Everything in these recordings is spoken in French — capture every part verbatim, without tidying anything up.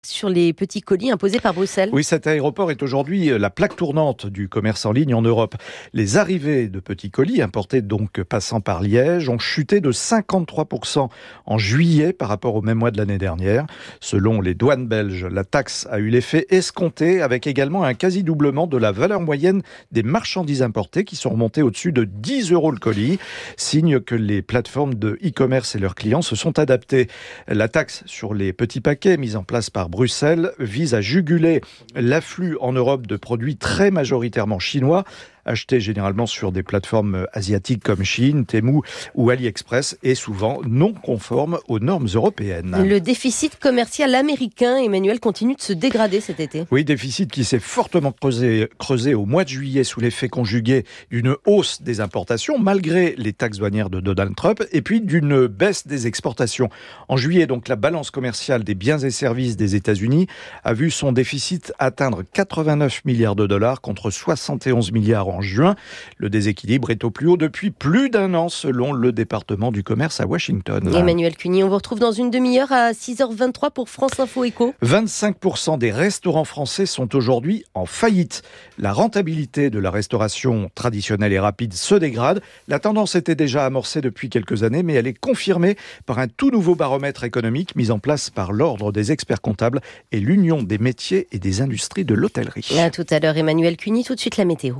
Sur les petits colis imposés par Bruxelles. Oui, cet aéroport est aujourd'hui la plaque tournante du commerce en ligne en Europe. Les arrivées de petits colis, importés donc passant par Liège, ont chuté de cinquante-trois pour cent en juillet par rapport au même mois de l'année dernière. Selon les douanes belges, la taxe a eu l'effet escompté, avec également un quasi-doublement de la valeur moyenne des marchandises importées qui sont remontées au-dessus de dix euros le colis. Signe que les plateformes de e-commerce et leurs clients se sont adaptés. La taxe sur les petits paquets mise en place par Bruxelles vise à juguler l'afflux en Europe de produits très majoritairement chinois, achetés généralement sur des plateformes asiatiques comme Chine, Temu ou AliExpress, et souvent non conformes aux normes européennes. Le déficit commercial américain, Emmanuel, continue de se dégrader cet été. Oui, déficit qui s'est fortement creusé, creusé au mois de juillet sous l'effet conjugué d'une hausse des importations, malgré les taxes douanières de Donald Trump, et puis d'une baisse des exportations. En juillet, donc, la balance commerciale des biens et services des États-Unis a vu son déficit atteindre quatre-vingt-neuf milliards de dollars contre soixante et onze milliards en juin. Le déséquilibre est au plus haut depuis plus d'un an, selon le département du commerce à Washington. Emmanuel Cuny, on vous retrouve dans une demi-heure à six heures vingt-trois pour France Info Éco. vingt-cinq pour cent des restaurants français sont aujourd'hui en faillite. La rentabilité de la restauration traditionnelle et rapide se dégrade. La tendance était déjà amorcée depuis quelques années, mais elle est confirmée par un tout nouveau baromètre économique mis en place par l'Ordre des experts comptables et l'Union des métiers et des industries de l'hôtellerie. À tout à l'heure, Emmanuel Cuny, tout de suite la météo.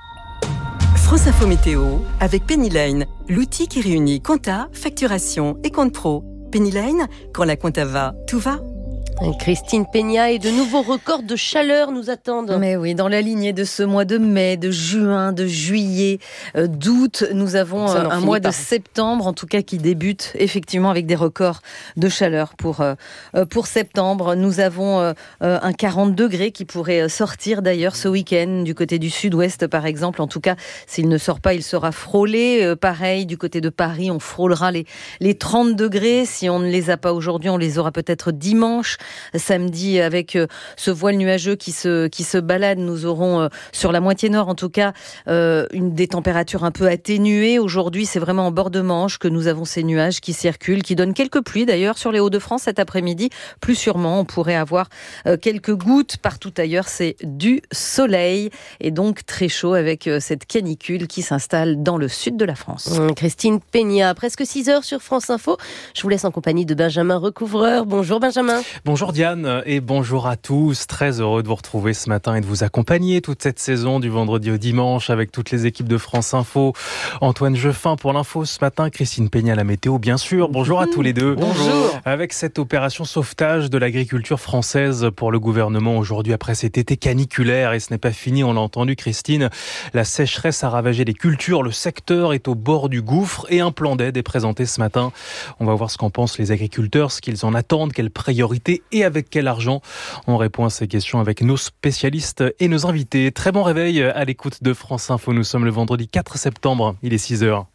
France Info Météo avec Pennyline, l'outil qui réunit compta, facturation et compte pro. Pennyline, quand la compta va, tout va. Christine Peña et de nouveaux records de chaleur nous attendent. Mais oui, dans la lignée de ce mois de mai, de juin, de juillet, euh, d'août, nous avons euh, un mois pas. de septembre, en tout cas qui débute effectivement avec des records de chaleur pour euh, pour septembre. Nous avons euh, un quarante degrés qui pourrait sortir d'ailleurs ce week-end du côté du sud-ouest par exemple. En tout cas, s'il ne sort pas, il sera frôlé. Euh, pareil, du côté de Paris, on frôlera les les trente degrés. Si on ne les a pas aujourd'hui, on les aura peut-être dimanche. Samedi, avec euh, ce voile nuageux qui se, qui se balade, nous aurons euh, sur la moitié nord en tout cas euh, une, des températures un peu atténuées. Aujourd'hui, c'est vraiment en bord de Manche que nous avons ces nuages qui circulent, qui donnent quelques pluies d'ailleurs sur les Hauts-de-France cet après-midi. Plus sûrement, on pourrait avoir euh, quelques gouttes. Partout ailleurs, c'est du soleil et donc très chaud avec euh, cette canicule qui s'installe dans le sud de la France. Mmh, Christine Peña, presque six heures sur France Info. Je vous laisse en compagnie de Benjamin Recouvreur. Bonjour Benjamin. Bonjour Diane et bonjour à tous. Très heureux de vous retrouver ce matin et de vous accompagner toute cette saison du vendredi au dimanche avec toutes les équipes de France Info. Antoine Jeffin pour l'info ce matin, Christine Peña la météo bien sûr. Bonjour à tous les deux. Bonjour. Avec cette opération sauvetage de l'agriculture française pour le gouvernement aujourd'hui après cet été caniculaire, et ce n'est pas fini, on l'a entendu Christine. La sécheresse a ravagé les cultures, le secteur est au bord du gouffre et un plan d'aide est présenté ce matin. On va voir ce qu'en pensent les agriculteurs, ce qu'ils en attendent, quelles priorités et avec quel argent. On répond à ces questions avec nos spécialistes et nos invités. Très bon réveil à l'écoute de France Info. Nous sommes le vendredi quatre septembre, il est six heures.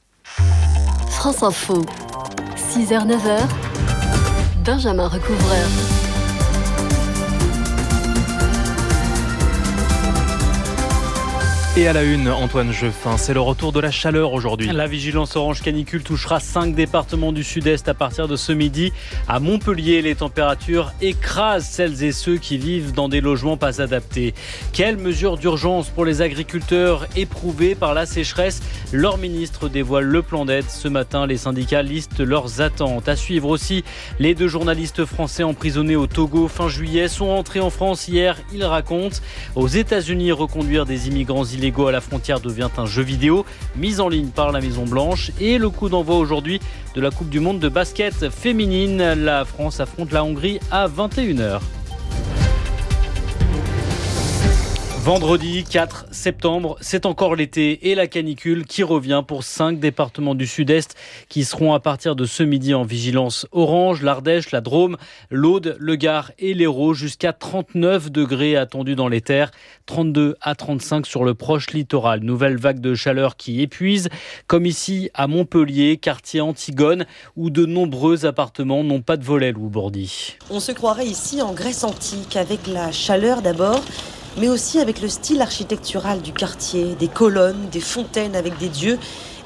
France Info, six heures neuf heures, Benjamin Recouvreur. Et à la une, Antoine Jeffin, c'est le retour de la chaleur aujourd'hui. La vigilance orange canicule touchera cinq départements du sud-est à partir de ce midi. À Montpellier, les températures écrasent celles et ceux qui vivent dans des logements pas adaptés. Quelles mesures d'urgence pour les agriculteurs éprouvés par la sécheresse ? Leur ministre dévoile le plan d'aide. Ce matin, les syndicats listent leurs attentes. À suivre aussi, les deux journalistes français emprisonnés au Togo fin juillet sont entrés en France hier. Ils racontent. Aux États-Unis, reconduire des immigrants illégaux à la frontière devient un jeu vidéo mis en ligne par la Maison-Blanche. Et le coup d'envoi aujourd'hui de la Coupe du Monde de basket féminine. La France affronte la Hongrie à vingt et une heures. Vendredi quatre septembre, c'est encore l'été et la canicule qui revient pour cinq départements du sud-est qui seront à partir de ce midi en vigilance orange. L'Ardèche, la Drôme, l'Aude, le Gard et l'Hérault, jusqu'à trente-neuf degrés attendus dans les terres, trente-deux à trente-cinq sur le proche littoral. Nouvelle vague de chaleur qui épuise, comme ici à Montpellier, quartier Antigone, où de nombreux appartements n'ont pas de volets ou Bordy. On se croirait ici en Grèce antique, avec la chaleur d'abord, mais aussi avec le style architectural du quartier, des colonnes, des fontaines avec des dieux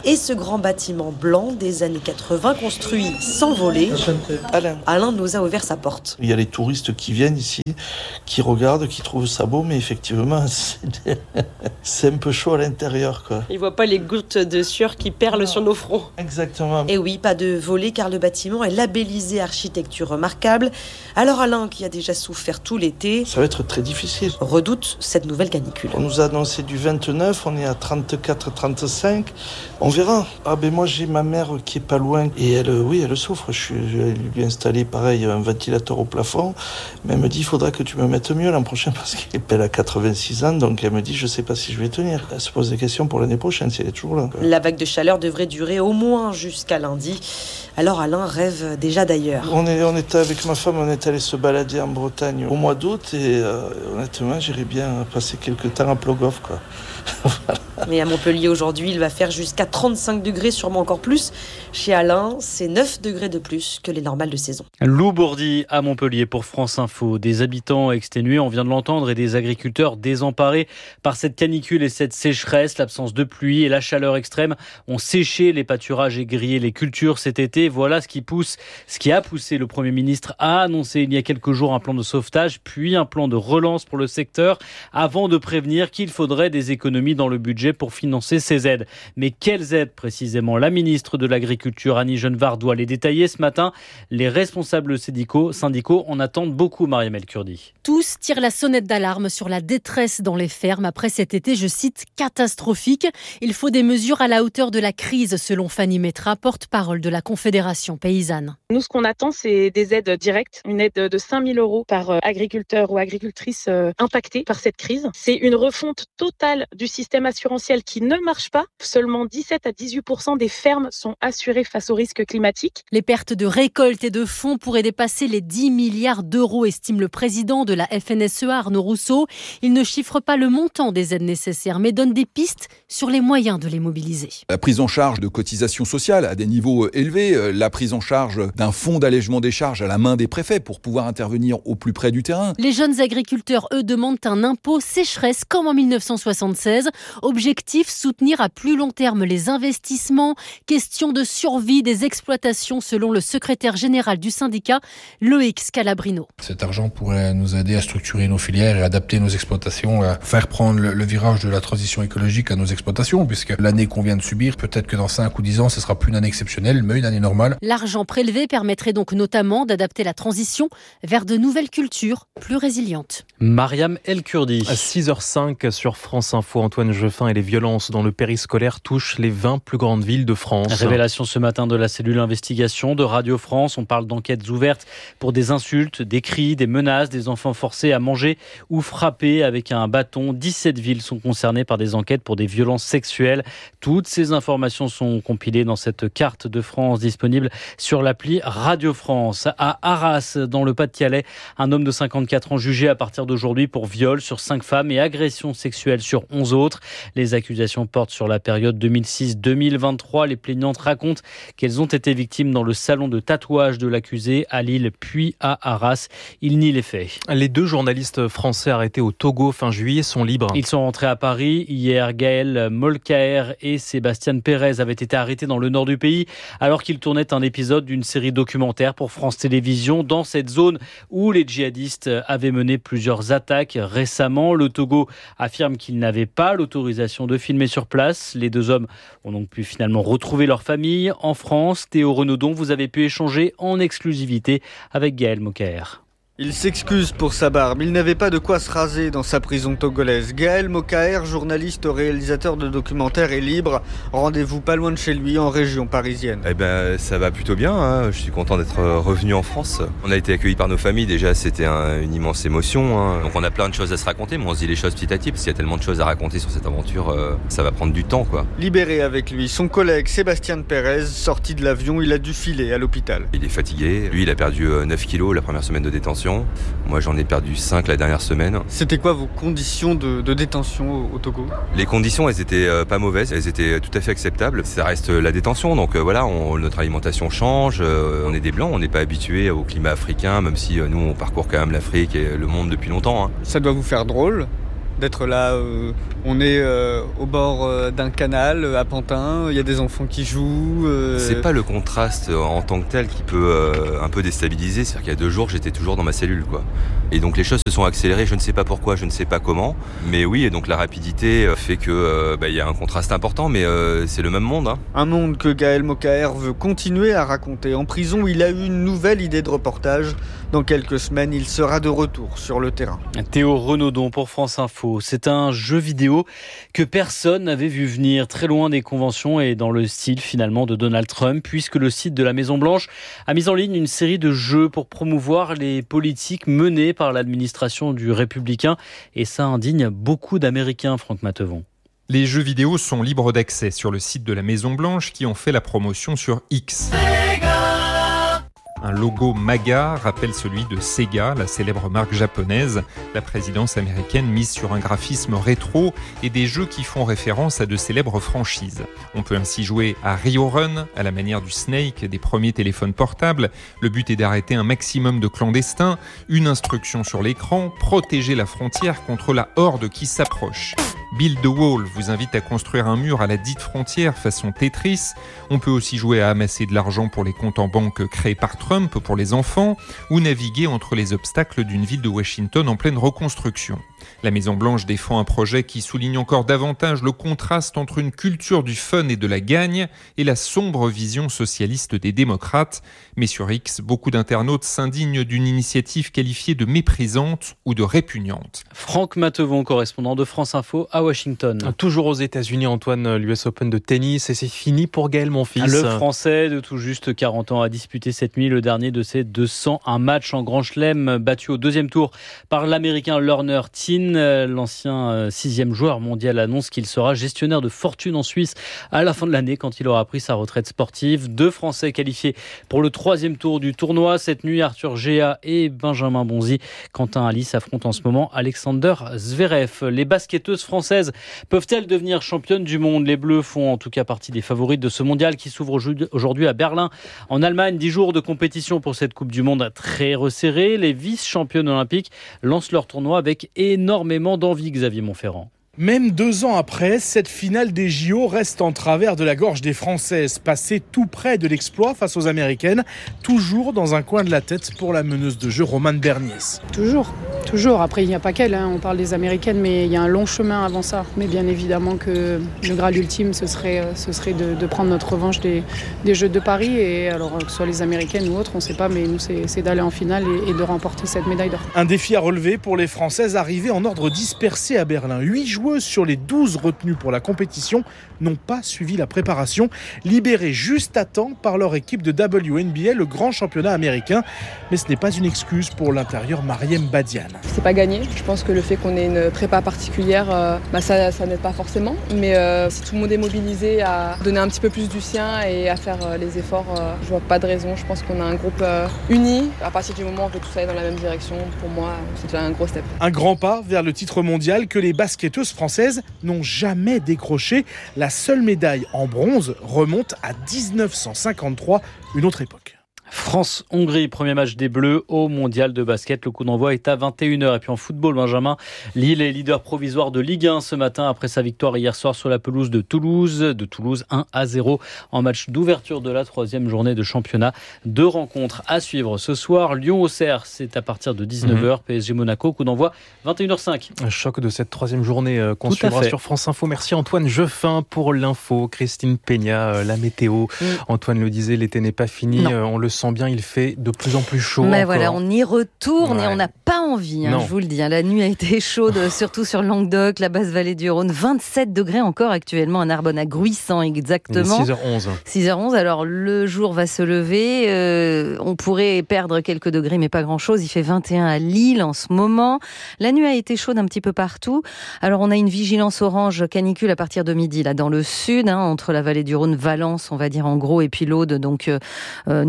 Et ce grand bâtiment blanc des années quatre-vingts, construit sans voler, Alain. Alain nous a ouvert sa porte. Il y a les touristes qui viennent ici, qui regardent, qui trouvent ça beau, mais effectivement, c'est, c'est un peu chaud à l'intérieur, quoi. Ils voient pas les gouttes de sueur qui perlent sur nos fronts. Exactement. Et oui, pas de volet car le bâtiment est labellisé architecture remarquable. Alors Alain, qui a déjà souffert tout l'été, ça va être très difficile. Redoute cette nouvelle canicule. On nous a annoncé du vingt-neuf, on est à trente-quatre trente-cinq. On verra. Ah ben moi j'ai ma mère qui est pas loin et elle, oui, elle souffre. Je suis, je lui ai installé pareil un ventilateur au plafond. Mais elle me dit il faudra que tu me mettes mieux l'an prochain parce qu'elle a quatre-vingt-six ans, donc elle me dit je sais pas si je vais tenir. Elle se pose des questions pour l'année prochaine si elle est toujours là. La vague de chaleur devrait durer au moins jusqu'à lundi. Alors Alain rêve déjà d'ailleurs. On est, on était avec ma femme, on est allé se balader en Bretagne au mois d'août et euh, honnêtement j'irais bien passer quelques temps à Plogoff, quoi. Voilà. Mais à Montpellier aujourd'hui, il va faire jusqu'à trente-cinq degrés, sûrement encore plus. Chez Alain, c'est neuf degrés de plus que les normales de saison. Lou Bourdi à Montpellier pour France Info. Des habitants exténués, on vient de l'entendre, et des agriculteurs désemparés par cette canicule et cette sécheresse. L'absence de pluie et la chaleur extrême ont séché les pâturages et grillé les cultures cet été. Voilà ce qui pousse, ce qui a poussé le Premier ministre à annoncer il y a quelques jours un plan de sauvetage, puis un plan de relance pour le secteur, avant de prévenir qu'il faudrait des économies dans le budget pour financer ces aides. Mais quelles aides précisément ? La ministre de l'Agriculture, Annie Genevard, doit les détailler ce matin. Les responsables syndicaux, syndicaux en attendent beaucoup, Mariam El Kurdi. Tous tirent la sonnette d'alarme sur la détresse dans les fermes après cet été, je cite, catastrophique. Il faut des mesures à la hauteur de la crise, selon Fanny Métra, porte-parole de la Confédération paysanne. Nous, ce qu'on attend, c'est des aides directes, une aide de cinq mille euros par agriculteur ou agricultrice impactée par cette crise. C'est une refonte totale du système assurantiel qui ne marche pas. Seulement dix-sept à dix-huit pour cent des fermes sont assurées face aux risques climatiques. Les pertes de récolte et de fonds pourraient dépasser les dix milliards d'euros, estime le président de la F N S E A, Arnaud Rousseau. Il ne chiffre pas le montant des aides nécessaires, mais donne des pistes sur les moyens de les mobiliser. La prise en charge de cotisations sociales à des niveaux élevés, la prise en charge d'un fonds d'allègement des charges à la main des préfets pour pouvoir intervenir au plus près du terrain. Les jeunes agriculteurs, eux, demandent un impôt sécheresse comme en mille neuf cent soixante-seize. Objectif, soutenir à plus long terme les investissements. Question de survie des exploitations selon le secrétaire général du syndicat, Loïc Scalabrino. Cet argent pourrait nous aider à structurer nos filières et adapter nos exploitations, à faire prendre le, le virage de la transition écologique à nos exploitations, puisque l'année qu'on vient de subir, peut-être que dans cinq ou dix ans, ce sera plus une année exceptionnelle, mais une année normale. L'argent prélevé permettrait donc notamment d'adapter la transition vers de nouvelles cultures plus résilientes. Mariam El Kurdi. À six heures cinq sur France Info, Antoine Jeffin, et les violences dans le périscolaire touchent les vingt plus grandes villes de France. Révélation ce matin de la cellule investigation de Radio France. On parle d'enquêtes ouvertes pour des insultes, des cris, des menaces, des enfants forcés à manger ou frappés avec un bâton. dix-sept villes sont concernées par des enquêtes pour des violences sexuelles. Toutes ces informations sont compilées dans cette carte de France disponible sur l'appli Radio France. À Arras, dans le Pas-de-Calais, un homme de cinquante-quatre ans jugé à partir d'aujourd'hui pour viol sur cinq femmes et agression sexuelle sur onze autres. Les accusations portent sur la période deux mille six deux mille vingt-trois. Les plaignantes racontent qu'elles ont été victimes dans le salon de tatouage de l'accusé à Lille puis à Arras. Il nie les faits. Les deux journalistes français arrêtés au Togo fin juillet sont libres. Ils sont rentrés à Paris. Hier, Gaël Molcaer et Sébastien Pérez avaient été arrêtés dans le nord du pays alors qu'ils tournaient un épisode d'une série documentaire pour France Télévisions dans cette zone où les djihadistes avaient mené plusieurs attaques récemment. Le Togo affirme qu'il n'avait pas l'autorisation de filmer sur place. Les deux hommes ont donc pu finalement retrouver leur famille en France. Théo Renaudon, vous avez pu échanger en exclusivité avec Gaël Molcaer. Il s'excuse pour sa barbe, il n'avait pas de quoi se raser dans sa prison togolaise. Gaël Molcaer, journaliste réalisateur de documentaires, est libre. Rendez-vous pas loin de chez lui, en région parisienne. Eh ben, ça va plutôt bien, hein. Je suis content d'être revenu en France. On a été accueillis par nos familles, déjà c'était un, une immense émotion, hein. Donc on a plein de choses à se raconter, mais on se dit les choses petit à petit, parce qu'il y a tellement de choses à raconter sur cette aventure, euh, ça va prendre du temps, quoi. Libéré avec lui, son collègue Sébastien Pérez, sorti de l'avion, il a dû filer à l'hôpital. Il est fatigué, lui il a perdu neuf kilos la première semaine de détention. Moi j'en ai perdu cinq la dernière semaine. C'était quoi vos conditions de, de détention au, au Togo ? Les conditions elles étaient euh, pas mauvaises, elles étaient tout à fait acceptables. Ça reste euh, la détention, donc euh, voilà, on, notre alimentation change, euh, on est des blancs, on n'est pas habitués au climat africain, même si euh, nous on parcourt quand même l'Afrique et le monde depuis longtemps, hein. Ça doit vous faire drôle d'être là. Euh, on est euh, au bord euh, d'un canal euh, à Pantin, il y a des enfants qui jouent. Euh... C'est pas le contraste en tant que tel qui peut euh, un peu déstabiliser. C'est-à-dire qu'il y a deux jours, j'étais toujours dans ma cellule, quoi. Et donc les choses se sont accélérées, je ne sais pas pourquoi, je ne sais pas comment. Mais oui, et donc la rapidité fait que euh, bah, y a un contraste important, mais euh, c'est le même monde. Hein. Un monde que Gaël Mokaer veut continuer à raconter. En prison, il a eu une nouvelle idée de reportage. Dans quelques semaines, il sera de retour sur le terrain. Théo Renaudon pour France Info. C'est un jeu vidéo que personne n'avait vu venir, très loin des conventions et dans le style finalement de Donald Trump, puisque le site de la Maison Blanche a mis en ligne une série de jeux pour promouvoir les politiques menées par l'administration du républicain. Et ça indigne beaucoup d'Américains, Franck Matevon. Les jeux vidéo sont libres d'accès sur le site de la Maison Blanche qui ont fait la promotion sur X. Un logo MAGA rappelle celui de Sega, la célèbre marque japonaise. La présidence américaine mise sur un graphisme rétro et des jeux qui font référence à de célèbres franchises. On peut ainsi jouer à Rio Run, à la manière du Snake des premiers téléphones portables. Le but est d'arrêter un maximum de clandestins. Une instruction sur l'écran, protéger la frontière contre la horde qui s'approche. Build the Wall vous invite à construire un mur à la dite frontière façon Tetris. On peut aussi jouer à amasser de l'argent pour les comptes en banque créés par Trump pour les enfants ou naviguer entre les obstacles d'une ville de Washington en pleine reconstruction. La Maison-Blanche défend un projet qui souligne encore davantage le contraste entre une culture du fun et de la gagne et la sombre vision socialiste des démocrates. Mais sur X, beaucoup d'internautes s'indignent d'une initiative qualifiée de méprisante ou de répugnante. Franck Matevon, correspondant de France Info à Washington. Toujours aux États-Unis, Antoine, l'U S Open de tennis, et c'est fini pour Gaël Monfils. Le Français de tout juste quarante ans a disputé cette nuit le dernier de ses deux cent un matchs en Grand Chelem, battu au deuxième tour par l'Américain Lerner Tin. L'ancien sixième joueur mondial annonce qu'il sera gestionnaire de fortune en Suisse à la fin de l'année quand il aura pris sa retraite sportive. Deux Français qualifiés pour le troisième tour du tournoi. Cette nuit, Arthur Géa et Benjamin Bonzi. Quentin Alice affrontent en ce moment Alexander Zverev. Les basketteuses françaises peuvent-elles devenir championnes du monde ? Les Bleus font en tout cas partie des favorites de ce mondial qui s'ouvre aujourd'hui à Berlin, en Allemagne. Dix jours de compétition pour cette Coupe du Monde très resserrée. Les vice-championnes olympiques lancent leur tournoi avec énormément d'envie, Xavier Montferrand. Même deux ans après, cette finale des J O reste en travers de la gorge des Françaises, passée tout près de l'exploit face aux Américaines, toujours dans un coin de la tête pour la meneuse de jeu Romane Berniès. Toujours, toujours. Après, il n'y a pas qu'elle, hein. On parle des Américaines, mais il y a un long chemin avant ça. Mais bien évidemment que le Graal ultime, ce serait, ce serait de, de prendre notre revanche des, des Jeux de Paris. Et alors, que ce soit les Américaines ou autres, on ne sait pas, mais nous, c'est, c'est d'aller en finale et, et de remporter cette médaille d'or. Un défi à relever pour les Françaises arrivées en ordre dispersé à Berlin. Huit joueurs sur les douze retenues pour la compétition n'ont pas suivi la préparation, libérées juste à temps par leur équipe de W N B A, le grand championnat américain. Mais ce n'est pas une excuse pour l'intérieur Mariem Badian. C'est pas gagné. Je pense que le fait qu'on ait une prépa particulière, euh, bah ça, ça n'aide pas forcément. Mais euh, si tout le monde est mobilisé à donner un petit peu plus du sien et à faire euh, les efforts, euh, je vois pas de raison. Je pense qu'on a un groupe euh, uni. À partir du moment où on peut tous aller dans la même direction, pour moi, c'est déjà un gros step. Un grand pas vers le titre mondial que les basketteuses françaises n'ont jamais décroché. La seule médaille en bronze remonte à dix-neuf cent cinquante-trois, une autre époque. France-Hongrie, premier match des Bleus au mondial de basket. Le coup d'envoi est à vingt et une heures. Et puis en football, Benjamin, Lille est leader provisoire de Ligue un ce matin après sa victoire hier soir sur la pelouse de Toulouse. De Toulouse, un à zéro en match d'ouverture de la troisième journée de championnat. Deux rencontres à suivre ce soir. Lyon-Auxerre, c'est à partir de dix-neuf heures. Mmh. P S G Monaco, coup d'envoi vingt et une heures cinq. Un choc de cette troisième journée qu'on suivra sur France Info. Merci Antoine Jeffin pour l'info. Christine Peña, la météo. Mmh. Antoine le disait, l'été n'est pas fini. Non. On le sent bien, il fait de plus en plus chaud. Mais encore. voilà, on y retourne ouais. et on n'a pas envie, hein, je vous le dis. Hein. La nuit a été chaude, surtout sur le Languedoc, la basse vallée du Rhône. vingt-sept degrés encore actuellement à Narbonne, à Gruissant exactement. six heures onze. six heures onze, alors le jour va se lever. Euh, on pourrait perdre quelques degrés, mais pas grand-chose. Il fait vingt et un à Lille en ce moment. La nuit a été chaude un petit peu partout. Alors on a une vigilance orange canicule à partir de midi, là dans le sud, hein, entre la vallée du Rhône, Valence, on va dire en gros, et puis l'Aude. Donc euh, nous irons jusqu'à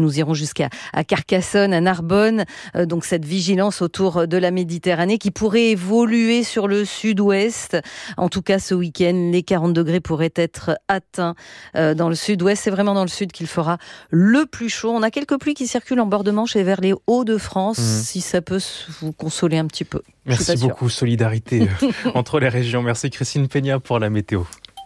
jusqu'à à Carcassonne, à Narbonne. Euh, donc cette vigilance autour de la Méditerranée qui pourrait évoluer sur le sud-ouest. En tout cas, ce week-end, les quarante degrés pourraient être atteints euh, dans le sud-ouest. C'est vraiment dans le sud qu'il fera le plus chaud. On a quelques pluies qui circulent en bord de Manche et vers les Hauts-de-France, mmh. si ça peut vous consoler un petit peu. Merci beaucoup, solidarité entre les régions. Merci Christine Peña pour la météo.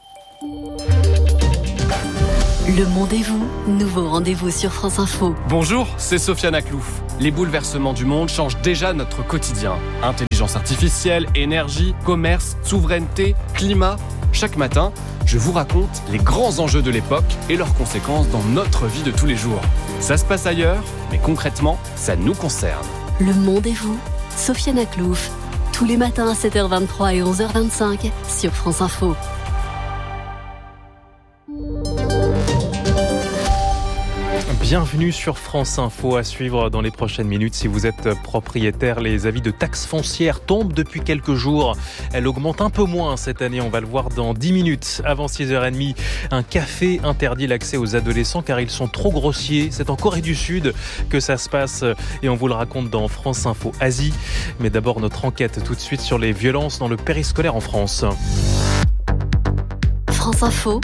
Le Monde et vous, nouveau rendez-vous sur France Info. Bonjour, c'est Sofiane Aklouf. Les bouleversements du monde changent déjà notre quotidien. Intelligence artificielle, énergie, commerce, souveraineté, climat. Chaque matin, je vous raconte les grands enjeux de l'époque et leurs conséquences dans notre vie de tous les jours. Ça se passe ailleurs, mais concrètement, ça nous concerne. Le Monde et vous, Sofiane Aklouf. Tous les matins à sept heures vingt-trois et onze heures vingt-cinq sur France Info. Bienvenue sur France Info, à suivre dans les prochaines minutes. Si vous êtes propriétaire, les avis de taxes foncières tombent depuis quelques jours. Elle augmente un peu moins cette année, on va le voir dans dix minutes. Avant six heures trente, un café interdit l'accès aux adolescents car ils sont trop grossiers. C'est en Corée du Sud que ça se passe et on vous le raconte dans France Info Asie. Mais d'abord notre enquête tout de suite sur les violences dans le périscolaire en France. France Info,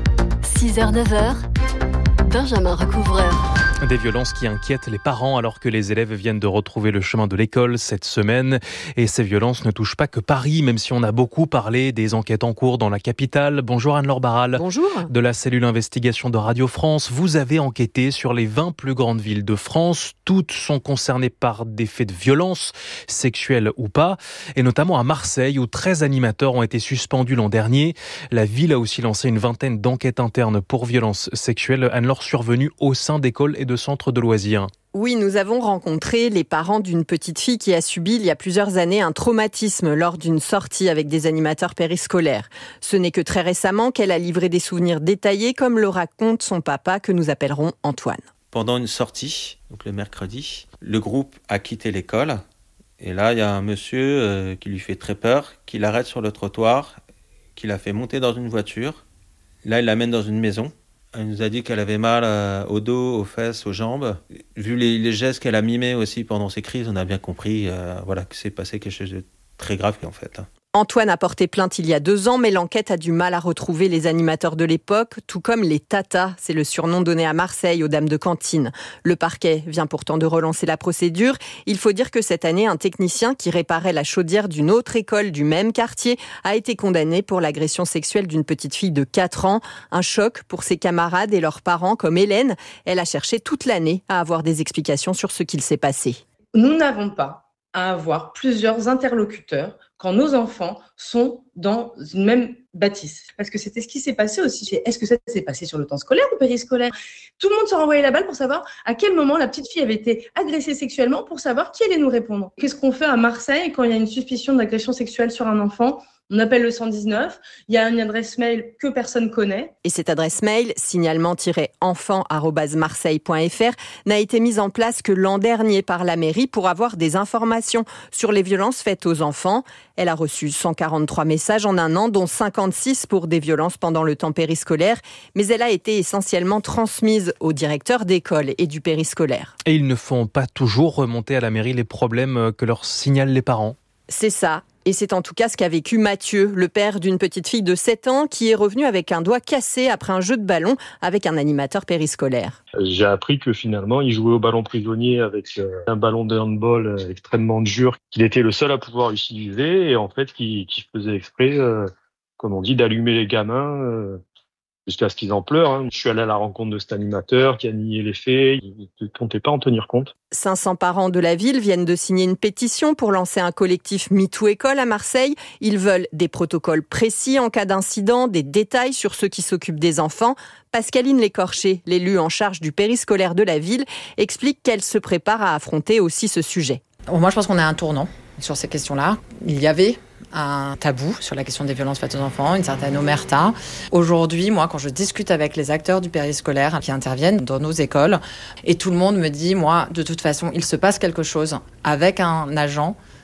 six heures neuf heures. Benjamin Recouvreur. Des violences qui inquiètent les parents alors que les élèves viennent de retrouver le chemin de l'école cette semaine. Et ces violences ne touchent pas que Paris, même si on a beaucoup parlé des enquêtes en cours dans la capitale. Bonjour Anne-Laure Barral. Bonjour. De la cellule investigation de Radio France, vous avez enquêté sur les vingt plus grandes villes de France. Toutes sont concernées par des faits de violence, sexuels ou pas. Et notamment à Marseille, où treize animateurs ont été suspendus l'an dernier. La ville a aussi lancé une vingtaine d'enquêtes internes pour violences sexuelles. Anne-Laure, survenues au sein d'écoles et de centres de loisirs. Oui, nous avons rencontré les parents d'une petite fille qui a subi il y a plusieurs années un traumatisme lors d'une sortie avec des animateurs périscolaires. Ce n'est que très récemment qu'elle a livré des souvenirs détaillés, comme le raconte son papa, que nous appellerons Antoine. Pendant une sortie, donc le mercredi, le groupe a quitté l'école. Et là, il y a un monsieur euh, qui lui fait très peur, qui l'arrête sur le trottoir, qui l'a fait monter dans une voiture. Là, il l'amène dans une maison. Elle nous a dit qu'elle avait mal euh, au dos, aux fesses, aux jambes. Vu les, les gestes qu'elle a mimés aussi pendant ces crises, on a bien compris euh, voilà, que c'est passé quelque chose de très grave en fait. Antoine a porté plainte il y a deux ans, mais l'enquête a du mal à retrouver les animateurs de l'époque, tout comme les tatas. C'est le surnom donné à Marseille aux dames de cantine. Le parquet vient pourtant de relancer la procédure. Il faut dire que cette année, un technicien qui réparait la chaudière d'une autre école du même quartier a été condamné pour l'agression sexuelle d'une petite fille de quatre ans. Un choc pour ses camarades et leurs parents, comme Hélène. Elle a cherché toute l'année à avoir des explications sur ce qu'il s'est passé. Nous n'avons pas à avoir plusieurs interlocuteurs quand nos enfants sont dans une même bâtisse. Parce que c'était ce qui s'est passé aussi. Est-ce que ça s'est passé sur le temps scolaire ou périscolaire ? Tout le monde se renvoyait la balle pour savoir à quel moment la petite fille avait été agressée sexuellement, pour savoir qui allait nous répondre. Qu'est-ce qu'on fait à Marseille quand il y a une suspicion d'agression sexuelle sur un enfant ? On appelle le cent dix-neuf, il y a une adresse mail que personne connaît. Et cette adresse mail, signalement tiret enfant arobase marseille point f r, n'a été mise en place que l'an dernier par la mairie pour avoir des informations sur les violences faites aux enfants. Elle a reçu cent quarante-trois messages en un an, dont cinquante-six pour des violences pendant le temps périscolaire. Mais elle a été essentiellement transmise aux directeurs d'école et du périscolaire. Et ils ne font pas toujours remonter à la mairie les problèmes que leur signalent les parents. C'est ça. Et c'est en tout cas ce qu'a vécu Mathieu, le père d'une petite fille de sept ans qui est revenu avec un doigt cassé après un jeu de ballon avec un animateur périscolaire. J'ai appris que finalement, il jouait au ballon prisonnier avec un ballon de handball extrêmement dur, qu'il était le seul à pouvoir utiliser et en fait, qui, qui faisait exprès, euh, comme on dit, d'allumer les gamins euh, jusqu'à ce qu'ils en pleurent. Hein. Je suis allé à la rencontre de cet animateur qui a nié les faits, il ne comptait pas en tenir compte. cinq cents parents de la ville viennent de signer une pétition pour lancer un collectif MeToo École à Marseille. Ils veulent des protocoles précis en cas d'incident, des détails sur ceux qui s'occupent des enfants. Pascaline Lécorché, l'élue en charge du périscolaire de la ville, explique qu'elle se prépare à affronter aussi ce sujet. Moi, je pense qu'on a un tournant sur ces questions-là. Il y avait un tabou sur la question des violences faites aux enfants, une certaine omerta. Aujourd'hui, moi, quand je discute avec les acteurs du périscolaire qui interviennent dans nos écoles, et tout le monde me dit, moi, de toute façon, il se passe quelque chose avec un agent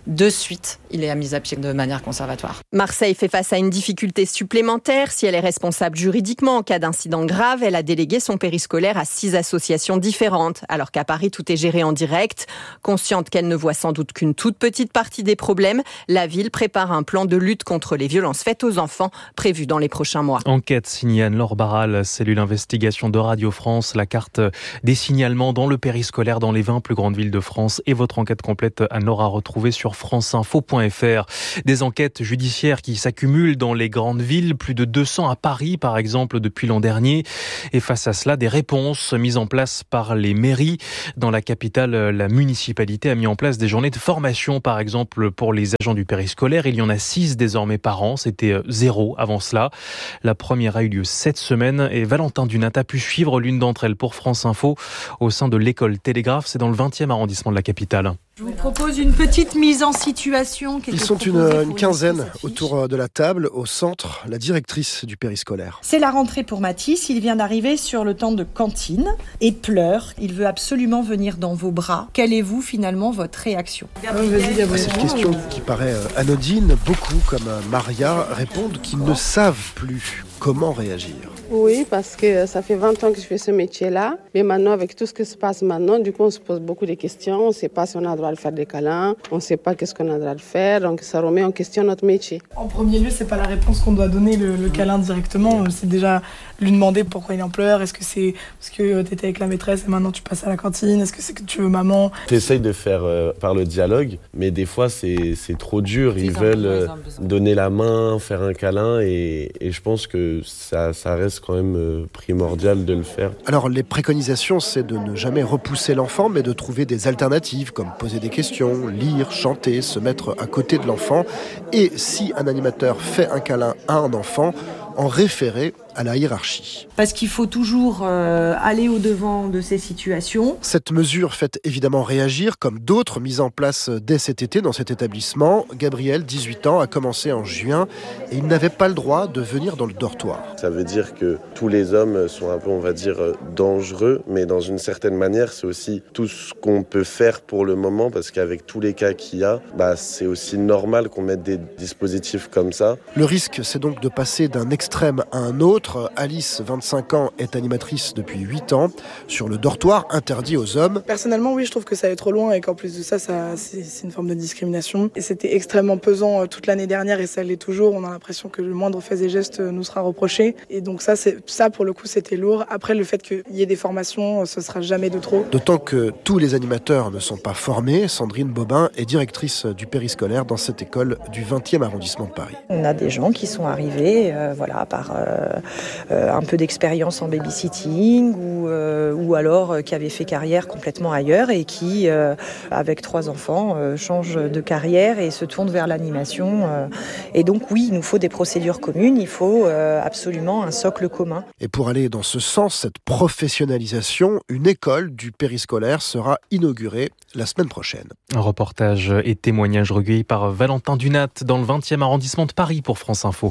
de suite, il est mis à pied de manière conservatoire. Marseille fait face à une difficulté supplémentaire. Si elle est responsable juridiquement en cas d'incident grave, elle a délégué son périscolaire à six associations différentes, alors qu'à Paris, tout est géré en direct. Consciente qu'elle ne voit sans doute qu'une toute petite partie des problèmes, la ville prépare un plan de lutte contre les violences faites aux enfants prévu dans les prochains mois. Enquête signée Anne-Laure Barral, cellule investigation de Radio France, la carte des signalements dans le périscolaire dans les vingt plus grandes villes de France et votre enquête complète, Anne-Laure, à retrouver sur franceinfo point f r. Des enquêtes judiciaires qui s'accumulent dans les grandes villes, plus de deux cents à Paris par exemple depuis l'an dernier. Et face à cela, des réponses mises en place par les mairies. Dans la capitale, la municipalité a mis en place des journées de formation par exemple pour les agents du périscolaire. Il y en a six désormais par an, c'était zéro avant cela. La première a eu lieu cette semaine et Valentin Dunat a pu suivre l'une d'entre elles pour France Info au sein de l'école Télégraphe. C'est dans le vingtième arrondissement de la capitale. Je vous propose une petite mise en situation. Ils sont une, une quinzaine autour de la table. Au centre, la directrice du périscolaire. C'est la rentrée pour Mathis. Il vient d'arriver sur le temps de cantine et pleure. Il veut absolument venir dans vos bras. Quelle est, vous, finalement, votre réaction ? À cette question qui paraît anodine, beaucoup, comme Maria, répondent qu'ils ne savent plus comment réagir. Oui, parce que ça fait vingt ans que je fais ce métier-là. Mais maintenant, avec tout ce qui se passe maintenant, du coup, on se pose beaucoup de questions. On ne sait pas si on a le droit de faire des câlins. On ne sait pas qu'est-ce qu'on a le droit de faire. Donc, ça remet en question notre métier. En premier lieu, c'est pas la réponse qu'on doit donner, le, le câlin directement. C'est déjà lui demander pourquoi il en pleure. Est-ce que c'est parce que tu étais avec la maîtresse et maintenant tu passes à la cantine ? Est-ce que c'est que tu veux maman ? J'essaye de faire euh, par le dialogue, mais des fois, c'est, c'est trop dur. Ils veulent euh, donner la main, faire un câlin et, et je pense que ça, ça reste quand même euh, primordial de le faire. Alors, les préconisations, c'est de ne jamais repousser l'enfant, mais de trouver des alternatives, comme poser des questions, lire, chanter, se mettre à côté de l'enfant. Et si un animateur fait un câlin à un enfant, en référer à la hiérarchie. Parce qu'il faut toujours euh, aller au-devant de ces situations. Cette mesure fait évidemment réagir, comme d'autres mises en place dès cet été dans cet établissement. Gabriel, dix-huit ans, a commencé en juin et il n'avait pas le droit de venir dans le dortoir. Ça veut dire que tous les hommes sont un peu, on va dire, dangereux, mais dans une certaine manière, c'est aussi tout ce qu'on peut faire pour le moment, parce qu'avec tous les cas qu'il y a, bah, c'est aussi normal qu'on mette des dispositifs comme ça. Le risque, c'est donc de passer d'un extrême à un autre. Alice, vingt-cinq ans, est animatrice depuis huit ans sur le dortoir interdit aux hommes. Personnellement, oui, je trouve que ça va trop loin et qu'en plus de ça, ça c'est, c'est une forme de discrimination. Et c'était extrêmement pesant toute l'année dernière et ça l'est toujours. On a l'impression que le moindre fait et geste nous sera reproché. Et donc ça, c'est, ça pour le coup, c'était lourd. Après, le fait qu'il y ait des formations, ce sera jamais de trop. D'autant que tous les animateurs ne sont pas formés. Sandrine Bobin est directrice du périscolaire dans cette école du vingtième arrondissement de Paris. On a des gens qui sont arrivés euh, voilà, par... Euh, Euh, un peu d'expérience en babysitting ou, euh, ou alors euh, qui avaient fait carrière complètement ailleurs et qui, euh, avec trois enfants, euh, changent de carrière et se tournent vers l'animation. Euh, et donc oui, il nous faut des procédures communes, il faut euh, absolument un socle commun. Et pour aller dans ce sens, cette professionnalisation, une école du périscolaire sera inaugurée la semaine prochaine. Un reportage et témoignage recueillis par Valentin Dunat dans le vingtième arrondissement de Paris pour France Info.